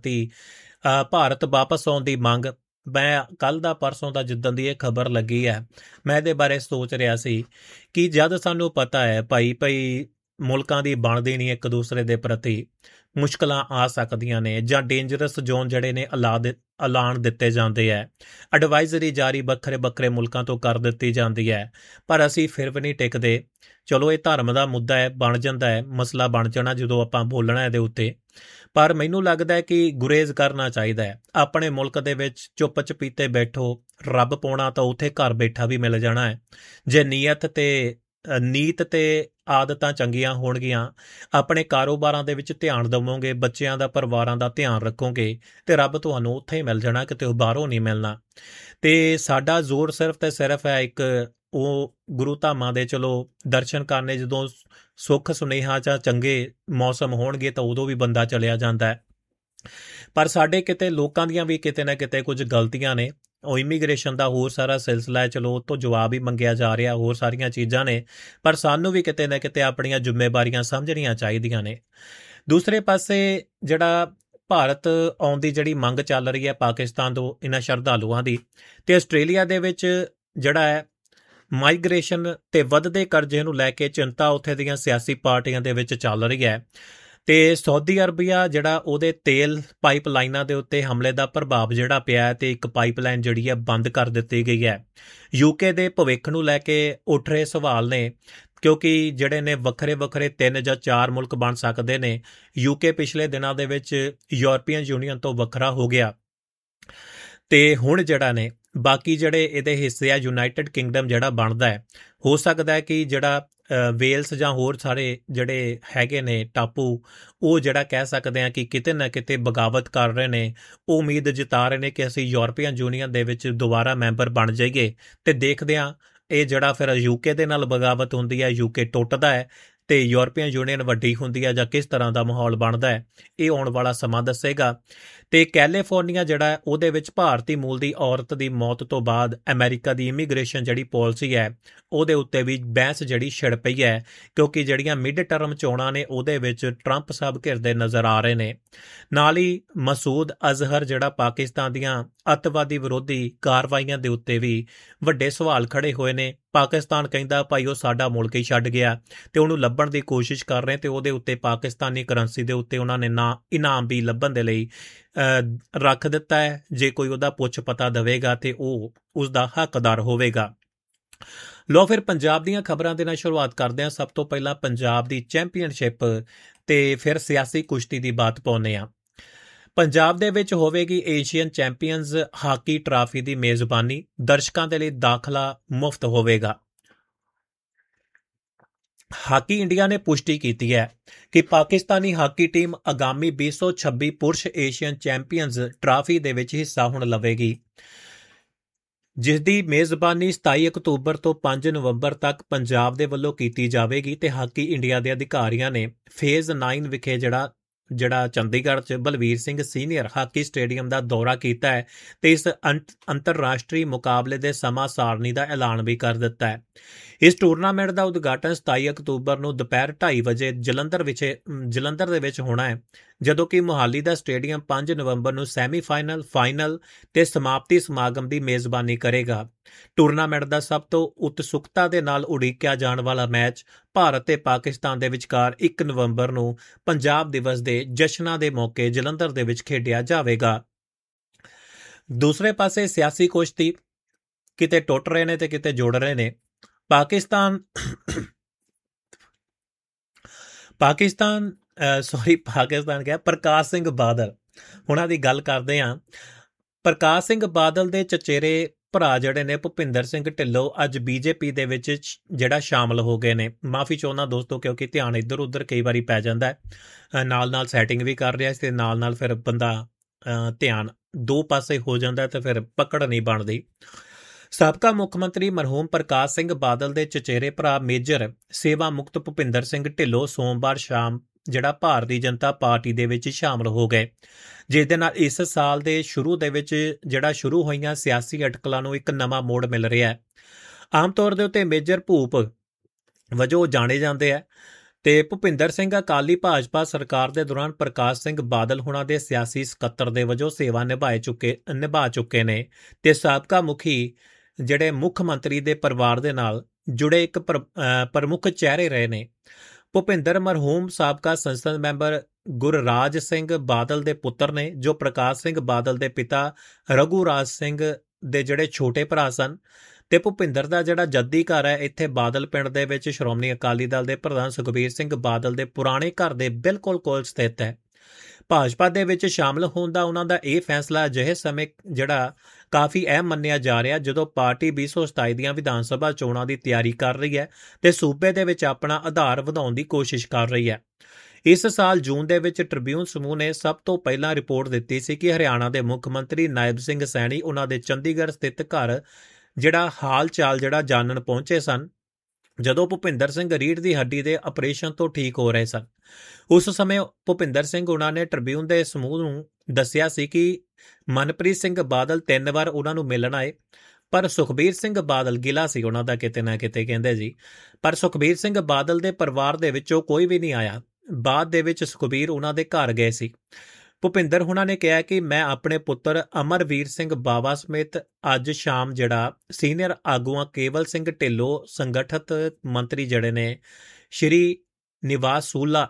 ਭਾਰਤ ਵਾਪਸ ਆਉਣ ਦੀ ਮੰਗ। ਮੈਂ ਕੱਲ ਦਾ ਪਰਸੋਂ ਦਾ ਜਿੱਦਣ ਦੀ ਇਹ ਖਬਰ ਲੱਗੀ ਹੈ, ਮੈਂ ਇਹਦੇ ਬਾਰੇ ਸੋਚ ਰਿਹਾ ਸੀ ਕਿ ਜਦ ਸਾਨੂੰ ਪਤਾ ਹੈ ਭਾਈ ਮੁਲਕਾਂ ਦੀ ਬਣਦੀ ਨਹੀਂ ਇੱਕ ਦੂਸਰੇ ਦੇ ਪ੍ਰਤੀ, ਮੁਸ਼ਕਲਾਂ ਆ ਸਕਦੀਆਂ ਨੇ ਜਾਂ ਡੇਂਜਰਸ ਜ਼ੋਨ ਜਿਹੜੇ ਨੇ ਐਲਾਨ ਦਿੱਤੇ ਜਾਂਦੇ ਹੈ, ਐਡਵਾਈਜ਼ਰੀ ਜਾਰੀ ਵੱਖਰੇ ਮੁਲਕਾਂ ਤੋਂ ਕਰ ਦਿੱਤੀ ਜਾਂਦੀ ਹੈ, ਪਰ ਅਸੀਂ ਫਿਰ ਵੀ ਨਹੀਂ ਟਿਕਦੇ। ਚਲੋ ਇਹ ਧਰਮ ਦਾ ਮੁੱਦਾ ਹੈ, ਬਣ ਜਾਂਦਾ ਹੈ, ਮਸਲਾ ਬਣ ਜਾਣਾ ਜਦੋਂ ਆਪਾਂ ਬੋਲਣਾ ਇਹਦੇ ਉੱਤੇ, ਪਰ ਮੈਨੂੰ ਲੱਗਦਾ ਹੈ ਕਿ ਗੁਰੇਜ਼ ਕਰਨਾ ਚਾਹੀਦਾ ਹੈ। ਆਪਣੇ ਮੁਲਕ ਦੇ ਵਿੱਚ ਚੁੱਪ ਚਪੀਤੇ ਬੈਠੋ, ਰੱਬ ਪਾਉਣਾ ਤਾਂ ਉੱਥੇ ਘਰ ਬੈਠਾ ਵੀ ਮਿਲ ਜਾਣਾ ਹੈ। ਜੇ ਨੀਤ ਤੇ ਆਦਤਾਂ ਚੰਗੀਆਂ ਹੋਣਗੀਆਂ, ਆਪਣੇ ਕਾਰੋਬਾਰਾਂ ਦੇ ਵਿੱਚ ਧਿਆਨ ਦੇਵੋਗੇ, ਬੱਚਿਆਂ ਦਾ ਪਰਿਵਾਰਾਂ ਦਾ ਧਿਆਨ ਰੱਖੋਗੇ ਤੇ ਰੱਬ ਤੁਹਾਨੂੰ ਉੱਥੇ ਹੀ ਮਿਲ ਜਾਣਾ, ਕਿਤੇ ਬਾਹਰੋਂ ਨਹੀਂ ਮਿਲਣਾ। ਤੇ ਸਾਡਾ ਜ਼ੋਰ ਸਿਰਫ ਤੇ ਸਿਰਫ ਹੈ ਇੱਕ ਉਹ ਗੁਰੂ ਧਾਮਾਂ ਦੇ ਚਲੋ ਦਰਸ਼ਨ ਕਰਨੇ, ਜਦੋਂ ਸੁੱਖ ਸੁਨੇਹਾ ਜਾਂ ਚੰਗੇ ਮੌਸਮ ਹੋਣਗੇ ਤਾਂ ਉਦੋਂ ਵੀ ਬੰਦਾ ਚਲਿਆ ਜਾਂਦਾ ਹੈ। ਪਰ ਸਾਡੇ ਕਿਤੇ ਲੋਕਾਂ ਦੀਆਂ ਵੀ ਕਿਤੇ ਨਾ ਕਿਤੇ ਕੁਝ ਗਲਤੀਆਂ ਨੇ। ਉਹ ਇਮੀਗ੍ਰੇਸ਼ਨ ਦਾ ਹੋਰ ਸਾਰਾ ਸਿਲਸਿਲਾ ਹੈ, ਚਲੋ ਉਹ ਤੋਂ ਜਵਾਬ ਹੀ ਮੰਗਿਆ ਜਾ ਰਿਹਾ, ਹੋਰ ਸਾਰੀਆਂ ਚੀਜ਼ਾਂ ਨੇ, ਪਰ ਸਾਨੂੰ ਵੀ ਕਿਤੇ ਨਾ ਕਿਤੇ ਆਪਣੀਆਂ ਜ਼ਿੰਮੇਵਾਰੀਆਂ ਸਮਝਣੀਆਂ ਚਾਹੀਦੀਆਂ ਨੇ। ਦੂਸਰੇ ਪਾਸੇ ਜਿਹੜਾ ਭਾਰਤ ਆਉਣ ਦੀ ਜਿਹੜੀ ਮੰਗ ਚੱਲ ਰਹੀ ਹੈ ਪਾਕਿਸਤਾਨ ਤੋਂ ਇਹਨਾਂ ਸ਼ਰਧਾਲੂਆਂ ਦੀ, ਤੇ ਆਸਟ੍ਰੇਲੀਆ ਦੇ ਵਿੱਚ ਜਿਹੜਾ ਹੈ ਮਾਈਗ੍ਰੇਸ਼ਨ ਤੇ ਵੱਧਦੇ ਕਰਜ਼ੇ ਨੂੰ ਲੈ ਕੇ ਚਿੰਤਾ ਉੱਥੇ ਦੀਆਂ ਸਿਆਸੀ ਪਾਰਟੀਆਂ ਦੇ ਵਿੱਚ ਚੱਲ ਰਹੀ ਹੈ। ਤੇ ਸਾਊਦੀ ਅਰਬੀਆ ਜਿਹੜਾ ਉਹਦੇ ਤੇਲ ਪਾਈਪਲਾਈਨਾਂ ਦੇ ਉੱਤੇ ਹਮਲੇ ਦਾ ਪ੍ਰਭਾਵ ਜਿਹੜਾ ਪਿਆ ਤੇ ਇੱਕ ਪਾਈਪਲਾਈਨ ਜਿਹੜੀ ਹੈ ਬੰਦ ਕਰ ਦਿੱਤੀ ਗਈ ਹੈ। UK ਦੇ ਭਵਿੱਖ ਨੂੰ ਲੈ ਕੇ ਉੱਠ ਰਹੇ ਸਵਾਲ ਨੇ ਕਿਉਂਕਿ ਜਿਹੜੇ ਨੇ ਵੱਖਰੇ ਵੱਖਰੇ 3 ਜਾਂ 4 ਮੁਲਕ ਬਣ ਸਕਦੇ ਨੇ। UK ਪਿਛਲੇ ਦਿਨਾਂ ਦੇ ਵਿੱਚ ਯੂਰਪੀਅਨ ਯੂਨੀਅਨ ਤੋਂ ਵੱਖਰਾ ਹੋ ਗਿਆ ਤੇ ਹੁਣ ਜਿਹੜਾ ਨੇ ਬਾਕੀ ਜਿਹੜੇ ਇਹਦੇ ਹਿੱਸੇ ਆ ਯੂਨਾਈਟਿਡ ਕਿੰਗਡਮ ਜਿਹੜਾ ਬਣਦਾ ਹੈ। ਹੋ ਸਕਦਾ ਹੈ ਕਿ ਜਿਹੜਾ ਵੇਲਸ ਜਾਂ ਹੋਰ ਸਾਰੇ ਜਿਹੜੇ ਹੈਗੇ ਨੇ ਟਾਪੂ, ਉਹ ਜਿਹੜਾ ਕਹਿ ਸਕਦੇ ਆ ਕਿ ਕਿਤੇ ਨਾ ਕਿਤੇ ਬਗਾਵਤ ਕਰ ਰਹੇ ਨੇ। ਉਹ ਉਮੀਦ ਜਤਾ ਰਹੇ ਨੇ ਕਿ ਅਸੀਂ ਯੂਰਪੀਅਨ ਯੂਨੀਅਨ ਦੇ ਵਿੱਚ ਦੁਬਾਰਾ ਮੈਂਬਰ ਬਣ ਜਾਈਏ। ਤੇ ਦੇਖਦੇ ਆ ਇਹ ਜਿਹੜਾ ਫਿਰ UK ਦੇ ਨਾਲ ਬਗਾਵਤ ਹੁੰਦੀ ਹੈ, UK ਟੁੱਟਦਾ ਹੈ ਤੇ ਯੂਰਪੀਅਨ ਯੂਨੀਅਨ ਵੱਡੀ ਹੁੰਦੀ ਹੈ ਜਾਂ ਕਿਸ ਤਰ੍ਹਾਂ ਦਾ ਮਾਹੌਲ ਬਣਦਾ ਹੈ, ਇਹ ਆਉਣ ਵਾਲਾ ਸਮਾਂ ਦੱਸੇਗਾ। ਤੇ ਕੈਲੀਫੋਰਨੀਆ ਜਿਹੜਾ ਹੈ ਉਹਦੇ ਵਿੱਚ ਭਾਰਤੀ ਮੂਲ ਦੀ ਔਰਤ ਦੀ ਮੌਤ ਤੋਂ ਬਾਅਦ ਅਮਰੀਕਾ ਦੀ ਇਮੀਗ੍ਰੇਸ਼ਨ ਜਿਹੜੀ ਪਾਲਿਸੀ ਹੈ ਉਹਦੇ ਉੱਤੇ ਵੀ ਬਹਿਸ ਜਿਹੜੀ ਛਿੜ ਪਈ ਹੈ, ਕਿਉਂਕਿ ਜਿਹੜੀਆਂ ਮਿਡ ਟਰਮ ਚੋਣਾਂ ਨੇ ਉਹਦੇ ਵਿੱਚ ਟਰੰਪ ਸਾਹਿਬ ਘਿਰਦੇ ਨਜ਼ਰ ਆ ਰਹੇ ਨੇ। ਨਾਲ ਹੀ ਮਸੂਦ ਅਜ਼ਹਰ ਜਿਹੜਾ ਪਾਕਿਸਤਾਨ ਦੀਆਂ ਅੱਤਵਾਦੀ ਵਿਰੋਧੀ ਕਾਰਵਾਈਆਂ ਦੇ ਉੱਤੇ ਵੀ ਵੱਡੇ ਸਵਾਲ ਖੜੇ ਹੋਏ ਨੇ। ਪਾਕਿਸਤਾਨ ਕਹਿੰਦਾ ਭਾਈ ਉਹ ਸਾਡਾ ਮੁਲਕ ਹੀ ਛੱਡ ਗਿਆ ਤੇ ਉਹਨੂੰ ਲੱਭਣ ਦੀ ਕੋਸ਼ਿਸ਼ ਕਰ ਰਹੇ ਤੇ ਉਹਦੇ ਉੱਤੇ ਪਾਕਿਸਤਾਨੀ ਕਰੰਸੀ ਦੇ ਉੱਤੇ ਉਹਨਾਂ ਨੇ ਇਨਾਮ ਵੀ ਲੱਭਣ ਦੇ ਲਈ ਰੱਖ ਦਿੱਤਾ ਹੈ। ਜੇ ਕੋਈ ਉਹਦਾ ਪੁੱਛ ਪਤਾ ਦੇਵੇਗਾ ਤੇ ਉਹ ਉਸਦਾ ਹੱਕਦਾਰ ਹੋਵੇਗਾ। ਲੋ ਫਿਰ ਪੰਜਾਬ ਦੀਆਂ ਖਬਰਾਂ ਦੇ ਨਾਲ ਸ਼ੁਰੂਆਤ ਕਰਦੇ ਹਾਂ। ਸਭ ਤੋਂ ਪਹਿਲਾਂ ਪੰਜਾਬ ਦੀ ਚੈਂਪੀਅਨਸ਼ਿਪ ਤੇ ਫਿਰ ਸਿਆਸੀ ਕੁਸ਼ਤੀ ਦੀ ਬਾਤ ਪਾਉਂਦੇ ਹਾਂ। ਪੰਜਾਬ ਦੇ ਵਿੱਚ ਹੋਵੇਗੀ ਏਸ਼ੀਅਨ ਚੈਂਪੀਅਨਜ਼ ਹਾਕੀ ਟਰਾਫੀ ਦੀ ਮੇਜ਼ਬਾਨੀ। ਦਰਸ਼ਕਾਂ ਦੇ ਲਈ ਦਾਖਲਾ ਮੁਫਤ ਹੋਵੇਗਾ। ਹਾਕੀ ਇੰਡੀਆ ਨੇ ਪੁਸ਼ਟੀ ਕੀਤੀ ਹੈ ਕਿ ਪਾਕਿਸਤਾਨੀ ਹਾਕੀ ਟੀਮ ਆਗਾਮੀ 2026 ਪੁਰਸ਼ ਏਸ਼ੀਅਨ ਚੈਂਪੀਅਨਜ਼ ਟਰਾਫੀ ਦੇ ਵਿੱਚ ਹਿੱਸਾ ਹੁਣ ਲਵੇਗੀ, ਜਿਸ ਦੀ ਮੇਜ਼ਬਾਨੀ 27 ਅਕਤੂਬਰ ਤੋਂ 5 ਨਵੰਬਰ ਤੱਕ ਪੰਜਾਬ ਦੇ ਵੱਲੋਂ ਕੀਤੀ ਜਾਵੇਗੀ। ਤੇ ਹਾਕੀ ਇੰਡੀਆ ਦੇ ਅਧਿਕਾਰੀਆਂ ਨੇ ਫੇਜ਼ 9 ਵਿਖੇ ਜਿਹੜਾ ਚੰਡੀਗੜ੍ਹ 'ਚ Balvir Singh senior hockey stadium ਦਾ ਦੌਰਾ ਕੀਤਾ ਹੈ ਤੇ ਇਸ ਅੰਤਰਰਾਸ਼ਟਰੀ ਮੁਕਾਬਲੇ ਦੇ ਸਮਾਂ ਸਾਰਣੀ ਦਾ ਐਲਾਨ ਵੀ ਕਰ ਦਿੱਤਾ ਹੈ। ਇਸ ਟੂਰਨਾਮੈਂਟ ਦਾ ਉਦਘਾਟਨ 27 ਅਕਤੂਬਰ ਨੂੰ ਦੁਪਹਿਰ 2:30 ਵਜੇ ਜਲੰਧਰ ਦੇ ਵਿੱਚ ਹੋਣਾ ਹੈ, ਜਦੋਂ ਕਿ ਮੁਹਾਲੀ ਦਾ ਸਟੇਡੀਅਮ 5 ਨਵੰਬਰ ਨੂੰ ਸੈਮੀਫਾਈਨਲ, ਫਾਈਨਲ ਤੇ ਸਮਾਪਤੀ ਸਮਾਗਮ ਦੀ ਮੇਜ਼ਬਾਨੀ ਕਰੇਗਾ। ਟੂਰਨਾਮੈਂਟ ਦਾ ਸਭ ਤੋਂ ਉਤਸੁਕਤਾ ਦੇ ਨਾਲ ਉਡੀਕਿਆ ਜਾਣ ਵਾਲਾ ਮੈਚ ਭਾਰਤ ਤੇ ਪਾਕਿਸਤਾਨ ਦੇ ਵਿਚਕਾਰ 1 ਨਵੰਬਰ ਨੂੰ ਪੰਜਾਬ ਦਿਵਸ ਦੇ ਜਸ਼ਨਾਂ ਦੇ ਮੌਕੇ ਜਲੰਧਰ ਦੇ ਵਿੱਚ ਖੇਡਿਆ ਜਾਵੇਗਾ। ਦੂਸਰੇ ਪਾਸੇ ਸਿਆਸੀ ਕੁਸ਼ਤੀ ਕਿਤੇ ਟੁੱਟ ਰਹੇ ਨੇ ਤੇ ਕਿਤੇ ਜੁੜ ਰਹੇ ਨੇ। ਪਾਕਿਸਤਾਨ ਕਿਹਾ ਪ੍ਰਕਾਸ਼ ਸਿੰਘ ਬਾਦਲ ਉਹਨਾਂ ਦੀ ਗੱਲ ਕਰਦੇ ਹਾਂ। ਪ੍ਰਕਾਸ਼ ਸਿੰਘ ਬਾਦਲ ਦੇ ਚਚੇਰੇ ਭਰਾ ਜਿਹੜੇ ਨੇ ਭੁਪਿੰਦਰ ਸਿੰਘ ਢਿੱਲੋਂ ਅੱਜ BJP ਦੇ ਵਿੱਚ ਜਿਹੜਾ ਸ਼ਾਮਲ ਹੋ ਗਏ ਨੇ। ਮਾਫੀ ਚਾਹੁੰਦਾ ਦੋਸਤੋ, ਕਿਉਂਕਿ ਧਿਆਨ ਇੱਧਰ ਉੱਧਰ ਕਈ ਵਾਰੀ ਪੈ ਜਾਂਦਾ ਹੈ। ਨਾਲ ਸੈਟਿੰਗ ਵੀ ਕਰ ਰਿਹਾ ਤੇ ਨਾਲ ਫਿਰ ਬੰਦਾ ਧਿਆਨ ਦੋ ਪਾਸੇ ਹੋ ਜਾਂਦਾ ਤੇ ਫਿਰ ਪਕੜ ਨਹੀਂ ਬਣਦੀ। ਸਾਬਕਾ ਮੁੱਖ ਮੰਤਰੀ ਮਰਹੂਮ ਪ੍ਰਕਾਸ਼ ਸਿੰਘ ਬਾਦਲ ਦੇ ਚਚੇਰੇ ਭਰਾ ਮੇਜਰ ਸੇਵਾ ਮੁਕਤ ਭੁਪਿੰਦਰ ਸਿੰਘ ਢਿੱਲੋਂ ਸੋਮਵਾਰ ਸ਼ਾਮ ਜਿਹੜਾ ਭਾਰਤੀ ਜਨਤਾ ਪਾਰਟੀ ਦੇ ਵਿੱਚ ਸ਼ਾਮਲ ਹੋ ਗਏ, ਜਿਸ ਦੇ ਨਾਲ ਇਸ ਸਾਲ ਦੇ ਸ਼ੁਰੂ ਦੇ ਵਿੱਚ ਜਿਹੜਾ ਸ਼ੁਰੂ ਹੋਈਆਂ ਸਿਆਸੀ ਅਟਕਲਾਂ ਨੂੰ ਇੱਕ ਨਵਾਂ ਮੋੜ ਮਿਲ ਰਿਹਾ ਹੈ। ਆਮ ਤੌਰ ਦੇ ਉੱਤੇ ਮੇਜਰ ਭੂਪ ਵਜੋਂ ਜਾਣੇ ਜਾਂਦੇ ਆ ਤੇ ਭੁਪਿੰਦਰ ਸਿੰਘ ਅਕਾਲੀ ਭਾਜਪਾ ਸਰਕਾਰ ਦੇ ਦੌਰਾਨ ਪ੍ਰਕਾਸ਼ ਸਿੰਘ ਬਾਦਲ ਹੁਣਾਂ ਦੇ ਸਿਆਸੀ ਸਕੱਤਰ ਦੇ ਵਜੋਂ ਸੇਵਾ ਨਿਭਾ ਚੁੱਕੇ ਨੇ ਤੇ ਸਾਬਕਾ ਮੁਖੀ ਜਿਹੜੇ ਮੁੱਖ ਮੰਤਰੀ ਦੇ ਪਰਿਵਾਰ ਦੇ ਨਾਲ ਜੁੜੇ ਇੱਕ ਪ੍ਰਮੁੱਖ ਚਿਹਰੇ ਰਹੇ ਨੇ। ਭੁਪਿੰਦਰ ਮਰਹੂਮ ਸਾਬਕਾ ਸੰਸਦ ਮੈਂਬਰ ਗੁਰਰਾਜ ਸਿੰਘ ਬਾਦਲ ਦੇ ਪੁੱਤਰ ਨੇ, ਜੋ ਪ੍ਰਕਾਸ਼ ਸਿੰਘ ਬਾਦਲ ਦੇ ਪਿਤਾ ਰਘੂਰਾਜ ਸਿੰਘ ਦੇ ਜਿਹੜੇ ਛੋਟੇ ਭਰਾ ਸਨ। ਤੇ ਭੁਪਿੰਦਰ ਦਾ ਜਿਹੜਾ ਜੱਦੀ ਘਰ ਹੈ ਇੱਥੇ ਬਾਦਲ ਪਿੰਡ ਦੇ ਵਿੱਚ ਸ਼੍ਰੋਮਣੀ ਅਕਾਲੀ ਦਲ ਦੇ ਪ੍ਰਧਾਨ ਸੁਖਬੀਰ ਸਿੰਘ ਬਾਦਲ ਦੇ ਪੁਰਾਣੇ ਘਰ ਦੇ ਬਿਲਕੁਲ ਕੋਲ ਸਥਿਤ ਹੈ। ਭਾਜਪਾ ਦੇ ਵਿੱਚ ਸ਼ਾਮਲ ਹੋਣ ਦਾ ਉਹਨਾਂ ਦਾ ਇਹ ਫੈਸਲਾ ਅਜਿਹੇ ਸਮੇਂ ਜਿਹੜਾ ਕਾਫੀ ਅਹਿਮ ਮੰਨਿਆ ਜਾ ਰਿਹਾ ਜਦੋਂ ਪਾਰਟੀ 2027 ਦੀਆਂ ਵਿਧਾਨ ਸਭਾ ਚੋਣਾਂ ਦੀ ਤਿਆਰੀ ਕਰ ਰਹੀ ਹੈ ਤੇ ਸੂਬੇ ਦੇ ਵਿੱਚ ਆਪਣਾ ਆਧਾਰ ਵਧਾਉਣ ਦੀ ਕੋਸ਼ਿਸ਼ ਕਰ ਰਹੀ ਹੈ। ਇਸ ਸਾਲ ਜੂਨ ਦੇ ਵਿੱਚ ਟ੍ਰਿਬਿਊਨ ਸਮੂਹ ਨੇ ਸਭ ਤੋਂ ਪਹਿਲਾਂ ਰਿਪੋਰਟ ਦਿੱਤੀ ਸੀ ਕਿ ਹਰਿਆਣਾ ਦੇ ਮੁੱਖ ਮੰਤਰੀ ਨਾਇਬ ਸਿੰਘ ਸੈਣੀ ਉਹਨਾਂ ਦੇ ਚੰਡੀਗੜ੍ਹ ਸਥਿਤ ਘਰ ਜਿਹੜਾ ਹਾਲ ਚਾਲ ਜਿਹੜਾ ਜਾਣਨ ਪਹੁੰਚੇ ਸਨ ਜਦੋਂ ਭੁਪਿੰਦਰ ਸਿੰਘ ਰੀੜ੍ਹ ਦੀ ਹੱਡੀ ਦੇ ਆਪਰੇਸ਼ਨ ਤੋਂ ਠੀਕ ਹੋ ਰਹੇ ਸਨ। ਉਸ ਸਮੇਂ ਭੁਪਿੰਦਰ ਸਿੰਘ ਉਹਨਾਂ ਨੇ ਟ੍ਰਿਬਿਊਨ ਦੇ ਸਮੂਹ ਨੂੰ ਦੱਸਿਆ ਸੀ ਕਿ ਮਨਪ੍ਰੀਤ ਸਿੰਘ ਬਾਦਲ 3 ਵਾਰ ਉਹਨਾਂ ਨੂੰ ਮਿਲਣ ਆਏ, ਪਰ ਸੁਖਬੀਰ ਸਿੰਘ ਬਾਦਲ ਗਿਲਾ ਸੀ ਉਹਨਾਂ ਦਾ ਕਿਤੇ ਨਾ ਕਿਤੇ, ਕਹਿੰਦੇ ਜੀ, ਪਰ ਸੁਖਬੀਰ ਸਿੰਘ ਬਾਦਲ ਦੇ ਪਰਿਵਾਰ ਦੇ ਵਿੱਚੋਂ ਕੋਈ ਵੀ ਨਹੀਂ ਆਇਆ। ਬਾਅਦ ਦੇ ਵਿੱਚ ਸੁਖਬੀਰ ਉਹਨਾਂ ਦੇ ਘਰ ਗਏ ਸੀ। ਭੁਪਿੰਦਰ ਹੁਣਾਂ ਨੇ ਕਿਹਾ ਕਿ ਮੈਂ ਆਪਣੇ ਪੁੱਤਰ ਅਮਰਵੀਰ ਸਿੰਘ ਬਾਵਾ ਸਮੇਤ ਅੱਜ ਸ਼ਾਮ ਜਿਹੜਾ ਸੀਨੀਅਰ ਆਗੂਆਂ ਕੇਵਲ ਸਿੰਘ ਢਿੱਲੋਂ, ਸੰਗਠਤ ਮੰਤਰੀ ਜਿਹੜੇ ਨੇ ਸ਼੍ਰੀ ਨਿਵਾਸ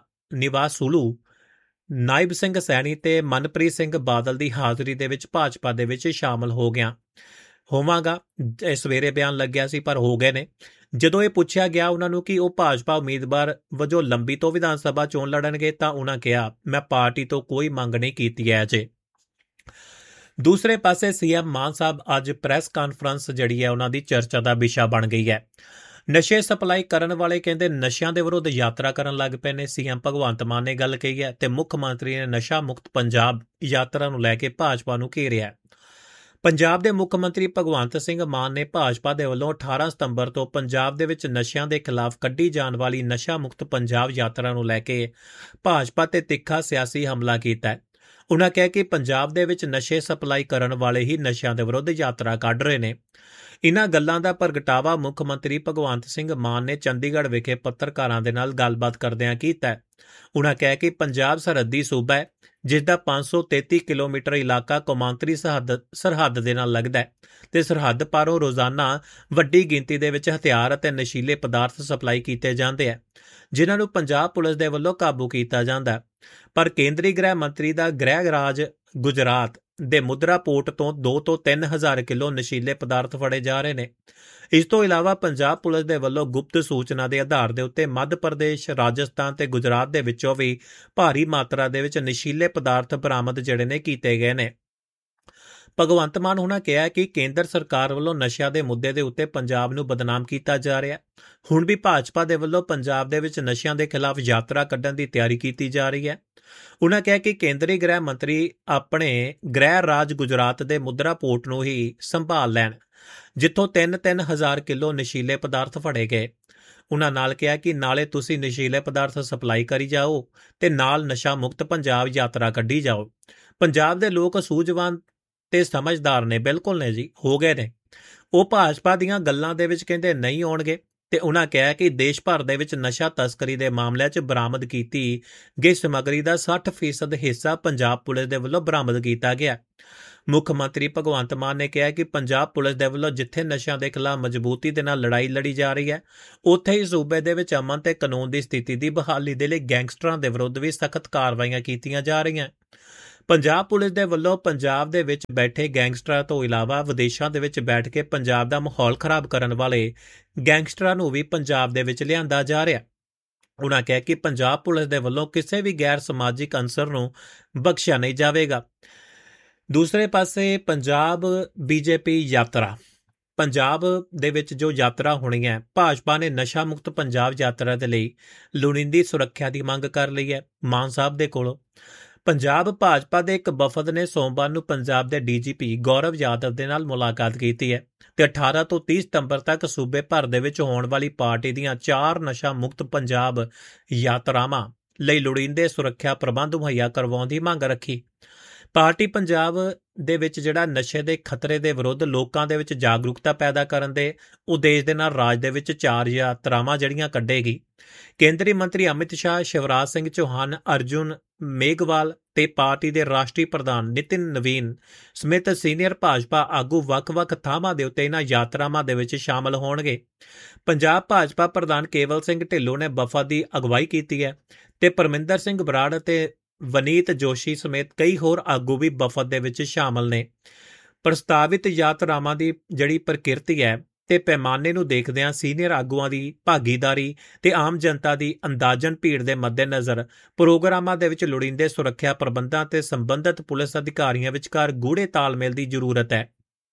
ਸੂਲੂ, ਨਾਇਬ ਸਿੰਘ ਸੈਣੀ ਤੇ ਮਨਪ੍ਰੀਤ ਸਿੰਘ ਬਾਦਲ ਦੀ ਹਾਜ਼ਰੀ ਦੇ ਵਿੱਚ ਭਾਜਪਾ ਦੇ ਵਿੱਚ ਸ਼ਾਮਲ ਹੋਵਾਂਗਾ। ਇਹ ਸਵੇਰੇ ਬਿਆਨ ਲੱਗਿਆ ਸੀ ਪਰ ਹੋ ਗਏ ਨੇ। ਜਦੋਂ ਇਹ ਪੁੱਛਿਆ ਗਿਆ ਉਹਨਾਂ ਨੂੰ ਕਿ ਉਹ ਭਾਜਪਾ ਉਮੀਦਵਾਰ ਵਜੋਂ ਲੰਬੀ ਤੋਂ ਵਿਧਾਨ ਸਭਾ ਚੋਣ ਲੜਨਗੇ ਤਾਂ ਉਹਨਾਂ ਕਿਹਾ, ਮੈਂ ਪਾਰਟੀ ਤੋਂ ਕੋਈ ਮੰਗ ਨਹੀਂ ਕੀਤੀ ਹੈ ਅਜੇ। ਦੂਸਰੇ ਪਾਸੇ ਸੀਐਮ ਮਾਨ ਸਾਹਿਬ ਅੱਜ ਪ੍ਰੈਸ ਕਾਨਫਰੰਸ ਜਿਹੜੀ ਹੈ ਉਹਨਾਂ ਦੀ ਚਰਚਾ ਦਾ ਵਿਸ਼ਾ ਬਣ ਗਈ ਹੈ। ਨਸ਼ੇ ਸਪਲਾਈ ਕਰਨ ਵਾਲੇ ਕਹਿੰਦੇ ਨਸ਼ਿਆਂ ਦੇ ਵਿਰੁੱਧ ਯਾਤਰਾ ਕਰਨ ਲੱਗ ਪਏ ਨੇ। ਸੀਐਮ ਭਗਵੰਤ ਮਾਨ ਨੇ ਗੱਲ ਕਹੀ ਹੈ ਤੇ ਮੁੱਖ ਮੰਤਰੀ ਨੇ ਨਸ਼ਾ ਮੁਕਤ ਪੰਜਾਬ ਯਾਤਰਾ ਨੂੰ ਲੈ ਕੇ ਭਾਜਪਾ ਨੂੰ ਘੇਰਿਆ। ਪੰਜਾਬ ਦੇ ਮੁੱਖ ਮੰਤਰੀ ਭਗਵੰਤ ਸਿੰਘ ਮਾਨ ਨੇ ਭਾਜਪਾ ਦੇ ਵੱਲੋਂ 18 ਸਤੰਬਰ ਤੋਂ ਪੰਜਾਬ ਦੇ ਵਿੱਚ ਨਸ਼ਿਆਂ ਦੇ ਖਿਲਾਫ ਕੱਢੀ ਜਾਣ ਵਾਲੀ ਨਸ਼ਾ ਮੁਕਤ ਪੰਜਾਬ ਯਾਤਰਾ ਨੂੰ ਲੈ ਕੇ ਭਾਜਪਾ ਤੇ ਤਿੱਖਾ ਸਿਆਸੀ ਹਮਲਾ ਕੀਤਾ ਹੈ। ਉਨ੍ਹਾਂ ਕਿਹਾ ਕਿ ਪੰਜਾਬ ਦੇ ਵਿੱਚ ਨਸ਼ੇ ਸਪਲਾਈ ਕਰਨ ਵਾਲੇ ਹੀ ਨਸ਼ਿਆਂ ਦੇ ਵਿਰੁੱਧ ਯਾਤਰਾ ਕੱਢ ਰਹੇ ਨੇ। ਇਨ੍ਹਾਂ ਗੱਲਾਂ ਦਾ ਪ੍ਰਗਟਾਵਾ ਮੁੱਖ ਮੰਤਰੀ ਭਗਵੰਤ ਸਿੰਘ ਮਾਨ ਨੇ ਚੰਡੀਗੜ੍ਹ ਵਿਖੇ ਪੱਤਰਕਾਰਾਂ ਦੇ ਨਾਲ ਗੱਲਬਾਤ ਕਰਦਿਆਂ ਕੀਤਾ ਹੈ। ਉਨ੍ਹਾਂ ਕਿਹਾ ਕਿ ਪੰਜਾਬ ਸਰਹੱਦੀ ਸੂਬਾ ਹੈ ਜਿਸ ਦਾ 533 ਕਿਲੋਮੀਟਰ ਇਲਾਕਾ ਕੌਮਾਂਤਰੀ ਸਰਹੱਦ ਦੇ ਨਾਲ ਲੱਗਦਾ ਹੈ ਤੇ ਸਰਹੱਦ ਪਾਰੋਂ ਰੋਜ਼ਾਨਾ ਵੱਡੀ ਗਿਣਤੀ ਦੇ ਵਿੱਚ ਹਥਿਆਰ ਅਤੇ ਨਸ਼ੀਲੇ ਪਦਾਰਥ ਸਪਲਾਈ ਕੀਤੇ ਜਾਂਦੇ ਆ ਜਿਨ੍ਹਾਂ ਨੂੰ ਪੰਜਾਬ ਪੁਲਿਸ ਦੇ ਵੱਲੋਂ ਕਾਬੂ ਕੀਤਾ ਜਾਂਦਾ। ਪਰ ਕੇਂਦਰੀ ਗ੍ਰਹਿ ਮੰਤਰੀ ਦਾ ਗ੍ਰਹਿ ਰਾਜ ਗੁਜਰਾਤ ਦੇ ਮੁਦਰਾ ਪੋਰਟ ਤੋਂ 2 ਤੋਂ 3 ਹਜ਼ਾਰ ਕਿਲੋ ਨਸ਼ੀਲੇ ਪਦਾਰਥ ਫੜੇ ਜਾ ਰਹੇ ਨੇ। ਇਸ ਤੋਂ ਇਲਾਵਾ ਪੰਜਾਬ ਪੁਲਿਸ ਦੇ ਵੱਲੋਂ ਗੁਪਤ ਸੂਚਨਾ ਦੇ ਆਧਾਰ ਦੇ ਉੱਤੇ ਮੱਧ ਪ੍ਰਦੇਸ਼, ਰਾਜਸਥਾਨ ਤੇ ਗੁਜਰਾਤ ਦੇ ਵਿੱਚੋਂ ਵੀ ਭਾਰੀ ਮਾਤਰਾ ਦੇ ਵਿੱਚ ਨਸ਼ੀਲੇ ਪਦਾਰਥ ਬਰਾਮਦ ਜਿਹੜੇ ਨੇ ਕੀਤੇ ਗਏ ਨੇ। ਭਗਵੰਤ ਮਾਨ ਉਹਨਾਂ ਕਿਹਾ ਕਿ ਕੇਂਦਰ ਸਰਕਾਰ ਵੱਲੋਂ ਨਸ਼ਿਆਂ ਦੇ ਮੁੱਦੇ ਦੇ ਉੱਤੇ ਪੰਜਾਬ ਨੂੰ ਬਦਨਾਮ ਕੀਤਾ ਜਾ ਰਿਹਾ। ਹੁਣ ਵੀ ਭਾਜਪਾ ਦੇ ਵੱਲੋਂ ਪੰਜਾਬ ਦੇ ਵਿੱਚ ਨਸ਼ਿਆਂ ਦੇ ਖਿਲਾਫ ਯਾਤਰਾ ਕੱਢਣ ਦੀ ਤਿਆਰੀ ਕੀਤੀ ਜਾ ਰਹੀ ਹੈ। ਉਨ੍ਹਾਂ ਕਿਹਾ ਕਿ ਕੇਂਦਰੀ ਗ੍ਰਹਿ ਮੰਤਰੀ ਆਪਣੇ ਗ੍ਰਹਿ ਰਾਜ ਗੁਜਰਾਤ ਦੇ ਮੁਦਰਾ ਪੋਰਟ ਨੂੰ ਹੀ ਸੰਭਾਲ ਲੈਣ ਜਿੱਥੋਂ 3-3 ਹਜ਼ਾਰ ਕਿਲੋ ਨਸ਼ੀਲੇ ਪਦਾਰਥ ਫੜੇ ਗਏ। ਉਨ੍ਹਾਂ ਨਾਲ ਕਿਹਾ ਕਿ ਨਾਲੇ ਤੁਸੀਂ ਨਸ਼ੀਲੇ ਪਦਾਰਥ ਸਪਲਾਈ ਕਰੀ ਜਾਓ ਤੇ ਨਾਲ ਨਸ਼ਾ ਮੁਕਤ ਪੰਜਾਬ ਯਾਤਰਾ ਕੱਢੀ ਜਾਓ। ਪੰਜਾਬ ਦੇ ਲੋਕ ਸੂਝਵਾਨ ਤੇ ਸਮਝਦਾਰ ਨੇ, ਬਿਲਕੁਲ ਨੇ ਜੀ, ਹੋ ਗਏ ਨੇ। ਉਹ ਭਾਜਪਾ ਦੀਆਂ ਗੱਲਾਂ ਦੇ ਵਿੱਚ ਕਹਿੰਦੇ ਨਹੀਂ ਆਉਣਗੇ ਤੇ ਉਨ੍ਹਾਂ ਕਿਹਾ ਕਿ ਦੇਸ਼ ਭਰ ਦੇ ਵਿੱਚ ਨਸ਼ਾ ਤਸਕਰੀ ਦੇ ਮਾਮਲਿਆਂ 'ਚ ਬਰਾਮਦ ਕੀਤੀ ਗਈ ਸਮੱਗਰੀ ਦਾ 60% ਹਿੱਸਾ ਪੰਜਾਬ ਪੁਲਿਸ ਦੇ ਵੱਲੋਂ ਬਰਾਮਦ ਕੀਤਾ ਗਿਆ। ਮੁੱਖ ਮੰਤਰੀ ਭਗਵੰਤ ਮਾਨ ਨੇ ਕਿਹਾ ਕਿ ਪੰਜਾਬ ਪੁਲਿਸ ਦੇ ਵੱਲੋਂ ਜਿੱਥੇ ਨਸ਼ਿਆਂ ਦੇ ਖਿਲਾਫ ਮਜ਼ਬੂਤੀ ਦੇ ਨਾਲ ਲੜਾਈ ਲੜੀ ਜਾ ਰਹੀ ਹੈ ਉੱਥੇ ਹੀ ਸੂਬੇ ਦੇ ਵਿੱਚ ਅਮਨ ਤੇ ਕਾਨੂੰਨ ਦੀ ਸਥਿਤੀ ਦੀ ਬਹਾਲੀ ਦੇ ਲਈ ਗੈਂਗਸਟਰਾਂ ਦੇ ਵਿਰੁੱਧ ਵੀ ਸਖਤ ਕਾਰਵਾਈਆਂ ਕੀਤੀਆਂ ਜਾ ਰਹੀਆਂ। ਪੰਜਾਬ ਪੁਲਿਸ ਦੇ ਵੱਲੋਂ ਪੰਜਾਬ ਦੇ ਵਿੱਚ ਬੈਠੇ ਗੈਂਗਸਟਰਾਂ ਤੋਂ ਇਲਾਵਾ ਵਿਦੇਸ਼ਾਂ ਦੇ ਵਿੱਚ ਬੈਠ ਕੇ ਪੰਜਾਬ ਦਾ ਮਾਹੌਲ ਖਰਾਬ ਕਰਨ ਵਾਲੇ ਗੈਂਗਸਟਰਾਂ ਨੂੰ ਵੀ ਪੰਜਾਬ ਦੇ ਵਿੱਚ ਲਿਆਂਦਾ ਜਾ ਰਿਹਾ। ਉਨ੍ਹਾਂ ਕਿਹਾ ਕਿ ਪੰਜਾਬ ਪੁਲਿਸ ਦੇ ਵੱਲੋਂ ਕਿਸੇ ਵੀ ਗੈਰ ਸਮਾਜਿਕ ਅਨਸਰ ਨੂੰ ਬਖਸ਼ਿਆ ਨਹੀਂ ਜਾਵੇਗਾ। ਦੂਸਰੇ ਪਾਸੇ ਪੰਜਾਬ ਬੀਜੇਪੀ ਯਾਤਰਾ, ਪੰਜਾਬ ਦੇ ਵਿੱਚ ਜੋ ਯਾਤਰਾ ਹੋਣੀ ਹੈ, ਭਾਜਪਾ ਨੇ ਨਸ਼ਾ ਮੁਕਤ ਪੰਜਾਬ ਯਾਤਰਾ ਦੇ ਲਈ ਲੋੜੀਂਦੀ ਸੁਰੱਖਿਆ ਦੀ ਮੰਗ ਕਰ ਲਈ ਹੈ ਮਾਨ ਸਾਹਿਬ ਦੇ ਕੋਲੋਂ। ਪੰਜਾਬ ਭਾਜਪਾ ਦੇ ਇੱਕ ਵਫਦ ਨੇ ਸੋਮਵਾਰ ਨੂੰ ਪੰਜਾਬ ਦੇ ਡੀਜੀਪੀ ਗੌਰਵ ਯਾਦਵ ਦੇ ਨਾਲ ਮੁਲਾਕਾਤ ਕੀਤੀ ਹੈ ਤੇ 18 ਤੋਂ 30 ਸਤੰਬਰ ਤੱਕ ਸੂਬੇ ਭਰ ਦੇ ਵਿੱਚ ਹੋਣ ਵਾਲੀ ਪਾਰਟੀ ਦੀਆਂ 4 ਨਸ਼ਾ ਮੁਕਤ ਪੰਜਾਬ ਯਾਤਰਾਵਾਂ ਲਈ ਲੋੜੀਂਦੇ ਸੁਰੱਖਿਆ ਪ੍ਰਬੰਧ ਮੁਹੱਈਆ ਕਰਵਾਉਣ ਦੀ ਮੰਗ ਰੱਖੀ। ਪਾਰਟੀ ਪੰਜਾਬ ਦੇ ਵਿੱਚ ਜਿਹੜਾ ਨਸ਼ੇ ਦੇ ਖਤਰੇ ਦੇ ਵਿਰੁੱਧ ਲੋਕਾਂ ਦੇ ਵਿੱਚ ਜਾਗਰੂਕਤਾ ਪੈਦਾ ਕਰਨ ਦੇ ਉਦੇਸ਼ ਦੇ ਨਾਲ ਰਾਜ ਦੇ ਵਿੱਚ 4 ਯਾਤਰਾਵਾਂ ਜਿਹੜੀਆਂ ਕੱਢੇਗੀ। ਕੇਂਦਰੀ ਮੰਤਰੀ ਅਮਿਤ ਸ਼ਾਹ, ਸ਼ਿਵਰਾਜ ਸਿੰਘ ਚੌਹਾਨ, ਅਰਜੁਨ ਮੇਘਵਾਲ ਤੇ ਪਾਰਟੀ ਦੇ ਰਾਸ਼ਟਰੀ ਪ੍ਰਧਾਨ ਨਿਤਿਨ ਨਵੀਨ ਸਮੇਤ ਸੀਨੀਅਰ ਭਾਜਪਾ ਆਗੂ ਵੱਖ-ਵੱਖ ਥਾਵਾਂ ਦੇ ਉੱਤੇ ਇਹਨਾਂ ਯਾਤਰਾਵਾਂ ਦੇ ਵਿੱਚ ਸ਼ਾਮਲ ਹੋਣਗੇ। ਪੰਜਾਬ ਭਾਜਪਾ ਪ੍ਰਧਾਨ ਕੇਵਲ ਸਿੰਘ ਢਿੱਲੋਂ ਨੇ ਵਫਦ ਦੀ ਅਗਵਾਈ ਕੀਤੀ ਹੈ ਤੇ ਪਰਮਿੰਦਰ ਸਿੰਘ ਬਰਾੜ ਅਤੇ ਵਨੀਤ ਜੋਸ਼ੀ ਸਮੇਤ ਕਈ ਹੋਰ ਆਗੂ ਵੀ ਵਫਦ ਦੇ ਵਿੱਚ ਸ਼ਾਮਲ ਨੇ। ਪ੍ਰਸਤਾਵਿਤ ਯਾਤਰਾਵਾਂ ਦੀ ਜਿਹੜੀ ਪ੍ਰਕਿਰਤੀ ਹੈ ਤੇ ਪੈਮਾਨੇ ਨੂੰ ਦੇਖਦਿਆਂ ਸੀਨੀਅਰ ਆਗੂਆਂ ਦੀ ਭਾਗੀਦਾਰੀ ਤੇ ਆਮ ਜਨਤਾ ਦੀ ਅੰਦਾਜ਼ਨ ਭੀੜ ਦੇ ਮੱਦੇਨਜ਼ਰ ਪ੍ਰੋਗਰਾਮਾਂ ਦੇ ਵਿੱਚ ਲੋੜੀਂਦੇ ਸੁਰੱਖਿਆ ਪ੍ਰਬੰਧਾਂ ਤੇ ਸੰਬੰਧਿਤ ਪੁਲਿਸ ਅਧਿਕਾਰੀਆਂ ਵਿਚਕਾਰ ਗੂੜ੍ਹੇ ਤਾਲਮੇਲ ਦੀ ਜ਼ਰੂਰਤ ਹੈ।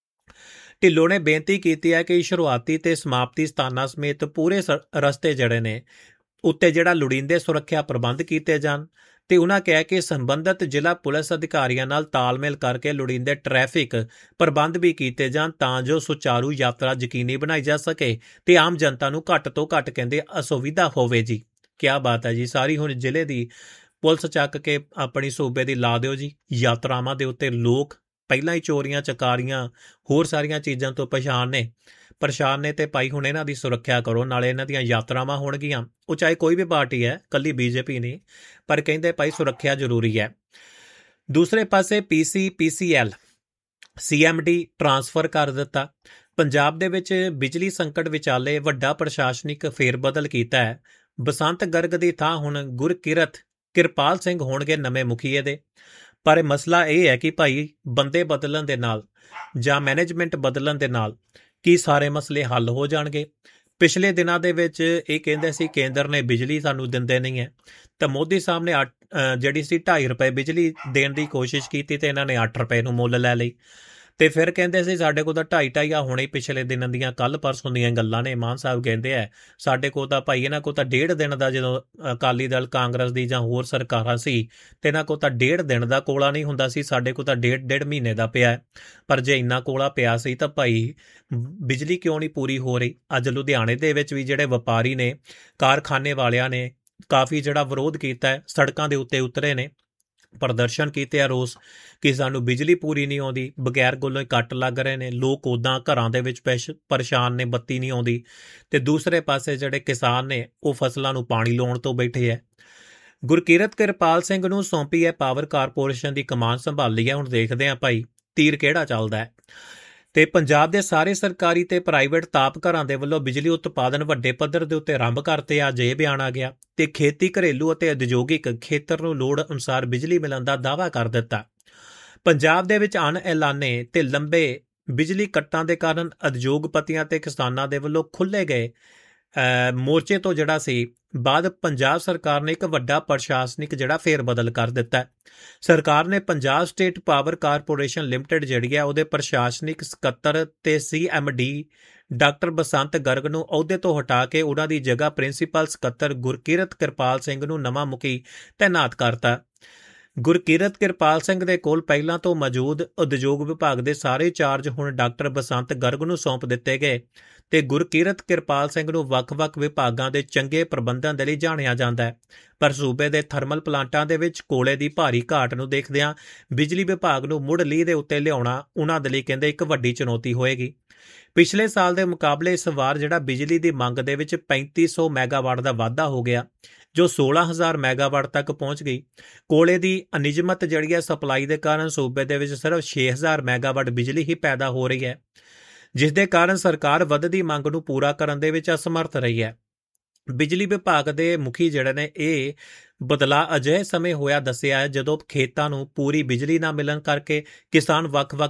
ਢਿੱਲੋਂ ਨੇ ਬੇਨਤੀ ਕੀਤੀ ਹੈ ਕਿ ਸ਼ੁਰੂਆਤੀ ਤੇ ਸਮਾਪਤੀ ਸਥਾਨਾਂ ਸਮੇਤ ਪੂਰੇ ਰਸਤੇ ਜਿਹੜੇ ਨੇ ਉੱਤੇ ਜਿਹੜਾ ਲੋੜੀਂਦੇ ਸੁਰੱਖਿਆ ਪ੍ਰਬੰਧ ਕੀਤੇ ਜਾਣ ਤੇ ਉਨ੍ਹਾਂ ਕਿਹਾ ਕਿ ਸੰਬੰਧਿਤ ਜ਼ਿਲ੍ਹਾ ਪੁਲਿਸ ਅਧਿਕਾਰੀਆਂ ਨਾਲ ਤਾਲਮੇਲ ਕਰਕੇ ਲੋੜੀਂਦੇ ਟ੍ਰੈਫਿਕ ਪ੍ਰਬੰਧ ਵੀ ਕੀਤੇ ਜਾਣ ਤਾਂ ਜੋ ਸੁਚਾਰੂ ਯਾਤਰਾ ਯਕੀਨੀ ਬਣਾਈ ਜਾ ਸਕੇ ਤੇ ਆਮ ਜਨਤਾ ਨੂੰ ਘੱਟ ਤੋਂ ਘੱਟ ਕਹਿੰਦੇ ਅਸੁਵਿਧਾ ਹੋਵੇ ਜੀ। ਕਿਆ ਬਾਤ ਹੈ ਜੀ। ਸਾਰੀ ਹੁਣ ਜ਼ਿਲ੍ਹੇ ਦੀ ਪੁਲਿਸ ਚੱਕ ਕੇ ਆਪਣੀ ਸੂਬੇ ਦੀ ਲਾ ਦਿਓ ਜੀ। ਯਾਤਰਾਵਾਂ ਦੇ ਉੱਤੇ ਲੋਕ ਪਹਿਲਾਂ ਹੀ ਚੋਰੀਆਂ ਚਕਾਰੀਆਂ ਹੋਰ ਸਾਰੀਆਂ ਚੀਜ਼ਾਂ ਤੋਂ ਪਰੇਸ਼ਾਨ ਨੇ ਤੇ ਭਾਈ ਹੁਣ ਇਹਨਾਂ ਦੀ ਸੁਰੱਖਿਆ ਕਰੋ। ਨਾਲੇ ਇਹਨਾਂ ਦੀਆਂ ਯਾਤਰਾਵਾਂ ਹੋਣਗੀਆਂ, ਉਹ ਚਾਹੇ ਕੋਈ ਵੀ ਪਾਰਟੀ ਹੈ, ਕੱਲੀ ਬੀਜੇਪੀ ਨਹੀਂ, ਪਰ ਕਹਿੰਦੇ ਭਾਈ ਸੁਰੱਖਿਆ ਜ਼ਰੂਰੀ ਹੈ। ਦੂਸਰੇ ਪਾਸੇ PCL CMD ਟਰਾਂਸਫਰ ਕਰ ਦਿੱਤਾ। ਪੰਜਾਬ ਦੇ ਵਿੱਚ ਬਿਜਲੀ ਸੰਕਟ ਵਿਚਾਲੇ ਵੱਡਾ ਪ੍ਰਸ਼ਾਸਨਿਕ ਫੇਰਬਦਲ ਕੀਤਾ ਹੈ। ਬਸੰਤ ਗਰਗ ਦੀ ਥਾਂ ਹੁਣ ਕਿਰਪਾਲ ਸਿੰਘ ਹੋਣਗੇ ਨਵੇਂ ਮੁਖੀਏ ਦੇ। ਪਰ ਮਸਲਾ ਇਹ ਹੈ ਕਿ ਭਾਈ ਬੰਦੇ ਬਦਲਣ ਦੇ ਨਾਲ ਜਾਂ ਮੈਨੇਜਮੈਂਟ ਬਦਲਣ ਦੇ ਨਾਲ ਕੀ ਸਾਰੇ ਮਸਲੇ ਹੱਲ ਹੋ ਜਾਣਗੇ? ਪਿਛਲੇ ਦਿਨਾਂ ਦੇ ਵਿੱਚ ਇਹ ਕਹਿੰਦੇ ਸੀ ਕੇਂਦਰ ਨੇ ਬਿਜਲੀ ਸਾਨੂੰ ਦਿੰਦੇ ਨਹੀਂ ਹੈ, ਤਾਂ ਮੋਦੀ ਸਾਹਿਬ ਨੇ ਜਿਹੜੀ ਸੀ 2.5 ਰੁਪਏ ਬਿਜਲੀ ਦੇਣ ਦੀ ਕੋਸ਼ਿਸ਼ ਕੀਤੀ ਤੇ ਇਹਨਾਂ ਨੇ 8 ਰੁਪਏ ਨੂੰ ਮੁੱਲ ਲੈ ਲਈ। ਤੇ ਫਿਰ ਕਹਿੰਦੇ ਸੀ ਸਾਡੇ ਕੋਲ ਤਾਂ 2.5 ਆ, ਹੁਣੇ ਪਿਛਲੇ ਦਿਨਾਂ ਦੀਆਂ ਕੱਲ ਪਰਸੋਂ ਦੀਆਂ ਗੱਲਾਂ ਨੇ। ਮਾਨ ਸਾਹਿਬ ਕਹਿੰਦੇ ਆ ਸਾਡੇ ਕੋਲ ਤਾਂ ਭਾਈ ਇਹਨਾਂ ਕੋਲ ਤਾਂ 1.5 ਦਿਨ ਦਾ, ਜਦੋਂ ਅਕਾਲੀ ਦਲ ਕਾਂਗਰਸ ਦੀ ਜਾਂ ਹੋਰ ਸਰਕਾਰਾਂ ਸੀ ਤੇ ਇਹਨਾਂ ਕੋਲ ਤਾਂ 1.5 ਦਿਨ ਦਾ ਕੋਲਾ ਨਹੀਂ ਹੁੰਦਾ ਸੀ, ਸਾਡੇ ਕੋਲ ਤਾਂ 1.5 ਮਹੀਨੇ ਦਾ ਪਿਆ। ਪਰ ਜੇ ਇੰਨਾ ਕੋਲਾ ਪਿਆ ਸੀ ਤਾਂ ਭਾਈ ਬਿਜਲੀ ਕਿਉਂ ਨਹੀਂ ਪੂਰੀ ਹੋ ਰਹੀ? ਅੱਜ ਲੁਧਿਆਣੇ ਦੇ ਵਿੱਚ ਵੀ ਜਿਹੜੇ ਵਪਾਰੀ ਨੇ, ਕਾਰਖਾਨੇ ਵਾਲਿਆਂ ਨੇ ਕਾਫੀ ਜਿਹੜਾ ਵਿਰੋਧ ਕੀਤਾ, ਸੜਕਾਂ ਦੇ ਉੱਤੇ ਉਤਰੇ ਨੇ, ਪ੍ਰਦਰਸ਼ਨ ਕੀਤੇ ਆ ਰੋਸ ਕਿ ਸਾਨੂੰ ਬਿਜਲੀ ਪੂਰੀ ਨਹੀਂ ਆਉਂਦੀ, ਬਗੈਰ ਗੱਲੋਂ ਕੱਟ ਲੱਗ ਰਹੇ ਨੇ, ਲੋਕ ਉੱਦਾਂ ਘਰਾਂ ਦੇ ਵਿੱਚ ਪਰੇਸ਼ਾਨ ਨੇ, ਬੱਤੀ ਨਹੀਂ ਆਉਂਦੀ। ਤੇ ਦੂਸਰੇ ਪਾਸੇ ਜਿਹੜੇ ਕਿਸਾਨ ਨੇ ਉਹ ਫਸਲਾਂ ਨੂੰ ਪਾਣੀ ਲਾਉਣ ਤੋਂ ਬੈਠੇ ਹੈ। ਗੁਰਕੀਰਤ ਕਿਰਪਾਲ ਸਿੰਘ ਨੂੰ ਸੌਂਪੀ ਹੈ ਪਾਵਰ ਕਾਰਪੋਰੇਸ਼ਨ ਦੀ ਕਮਾਨ ਸੰਭਾਲੀ ਹੈ। ਹੁਣ ਦੇਖਦੇ ਹਾਂ ਭਾਈ ਤੀਰ ਕਿਹੜਾ ਚੱਲਦਾ ਹੈ। ਤੇ ਪੰਜਾਬ ਦੇ ਸਾਰੇ ਸਰਕਾਰੀ ਤੇ ਪ੍ਰਾਈਵੇਟ ਤਾਪ ਘਰਾਂ ਦੇ ਵੱਲੋਂ ਬਿਜਲੀ ਉਤਪਾਦਨ ਵੱਡੇ ਪੱਧਰ ਦੇ ਉੱਤੇ ਆਰੰਭ ਕਰਤੇ ਅੱਜ ਇਹ ਬਿਆਨ ਆ ਗਿਆ। ਤੇ ਖੇਤੀ, ਘਰੇਲੂ ਅਤੇ ਉਦਯੋਗਿਕ ਖੇਤਰ ਨੂੰ ਲੋੜ ਅਨੁਸਾਰ ਬਿਜਲੀ ਮਿਲਣ ਦਾ ਦਾਅਵਾ ਕਰ ਦਿੱਤਾ। ਪੰਜਾਬ ਦੇ ਵਿੱਚ ਅਣਐਲਾਨੇ ਤੇ ਲੰਬੇ ਬਿਜਲੀ ਕੱਟਾਂ ਦੇ ਕਾਰਨ ਉਦਯੋਗਪਤੀਆਂ ਤੇ ਕਿਸਾਨਾਂ ਦੇ ਵੱਲੋਂ ਖੁੱਲ੍ਹੇ ਗਏ ਮੋਰਚੇ ਤੋਂ ਜਿਹੜਾ ਸੀ ਬਾਅਦ ਪੰਜਾਬ ਸਰਕਾਰ ਨੇ ਇੱਕ ਵੱਡਾ ਪ੍ਰਸ਼ਾਸਨਿਕ ਜਿਹੜਾ ਫੇਰ ਬਦਲ ਕਰ ਦਿੱਤਾ। ਸਰਕਾਰ ਨੇ Punjab state power corporation limited ਜਿਹੜੀ ਹੈ ਉਹਦੇ ਪ੍ਰਸ਼ਾਸਨਿਕ ਸਕੱਤਰ ਤੇ CMD ਡਾਕਟਰ ਬਸੰਤ ਗਰਗ ਨੂੰ ਅਹੁਦੇ ਤੋਂ ਹਟਾ ਕੇ ਉਹਨਾਂ ਦੀ ਜਗ੍ਹਾ ਪ੍ਰਿੰਸੀਪਲ ਸਕੱਤਰ ਗੁਰਕੀਰਤ ਕਿਰਪਾਲ ਸਿੰਘ ਨੂੰ ਨਵਾਂ ਮੁਖੀ ਤੈਨਾਤ ਕਰਤਾ। ਗੁਰਕੀਰਤ ਕਿਰਪਾਲ ਸਿੰਘ ਦੇ ਕੋਲ ਪਹਿਲਾਂ ਤੋਂ ਮੌਜੂਦ ਉਦਯੋਗ ਵਿਭਾਗ ਦੇ ਸਾਰੇ ਚਾਰਜ ਹੁਣ ਡਾਕਟਰ ਬਸੰਤ ਗਰਗ ਨੂੰ ਸੌਂਪ ਦਿੱਤੇ ਗਏ ਤੇ ਗੁਰਕੀਰਤ ਕਿਰਪਾਲ ਸਿੰਘ ਨੂੰ ਵੱਖ-ਵੱਖ ਵਿਭਾਗਾਂ ਦੇ ਚੰਗੇ ਪ੍ਰਬੰਧਨ ਦੇ ਲਈ ਜਾਣਿਆ ਜਾਂਦਾ ਹੈ। ਪਰ ਸੂਬੇ ਦੇ ਥਰਮਲ ਪਲਾਂਟਾਂ ਦੇ ਵਿੱਚ ਕੋਲੇ ਦੀ ਭਾਰੀ ਘਾਟ ਨੂੰ ਦੇਖਦਿਆਂ ਬਿਜਲੀ ਵਿਭਾਗ ਨੂੰ ਮੁੜ ਲੀਹ ਦੇ ਉੱਤੇ ਲਿਆਉਣਾ ਉਹਨਾਂ ਦੇ ਲਈ ਕਹਿੰਦੇ ਇੱਕ ਵੱਡੀ ਚੁਣੌਤੀ ਹੋਏਗੀ। ਪਿਛਲੇ ਸਾਲ ਦੇ ਮੁਕਾਬਲੇ ਇਸ ਵਾਰ ਜਿਹੜਾ ਬਿਜਲੀ ਦੀ ਮੰਗ ਦੇ ਵਿੱਚ 3500 ਮੈਗਾਵਾਟ ਦਾ ਵਾਧਾ ਹੋ ਗਿਆ, ਜੋ 16,000 ਮੈਗਾਵਾਟ ਤੱਕ ਪਹੁੰਚ ਗਈ। ਕੋਲੇ ਦੀ ਅਨਿਯਮਤ ਜਿਹੜੀ ਹੈ ਸਪਲਾਈ ਦੇ ਕਾਰਨ ਸੂਬੇ ਦੇ ਵਿੱਚ ਸਿਰਫ 6,000 ਮੈਗਾਵਾਟ ਬਿਜਲੀ ਹੀ ਪੈਦਾ ਹੋ ਰਹੀ ਹੈ, ਜਿਸ ਦੇ ਕਾਰਨ ਸਰਕਾਰ ਵੱਧਦੀ ਮੰਗ ਨੂੰ ਪੂਰਾ ਕਰਨ ਦੇ ਵਿੱਚ ਅਸਮਰਥ ਰਹੀ ਹੈ। ਬਿਜਲੀ ਵਿਭਾਗ ਦੇ ਮੁਖੀ ਜਿਹੜੇ ਨੇ ਇਹ ਬਦਲਾਅ ਅਜਿਹੇ ਸਮੇਂ ਹੋਇਆ ਦੱਸਿਆ ਹੈ ਜਦੋਂ ਖੇਤਾਂ ਨੂੰ ਪੂਰੀ ਬਿਜਲੀ ਨਾ ਮਿਲਣ ਕਰਕੇ ਕਿਸਾਨ ਵੱਖ-ਵੱਖ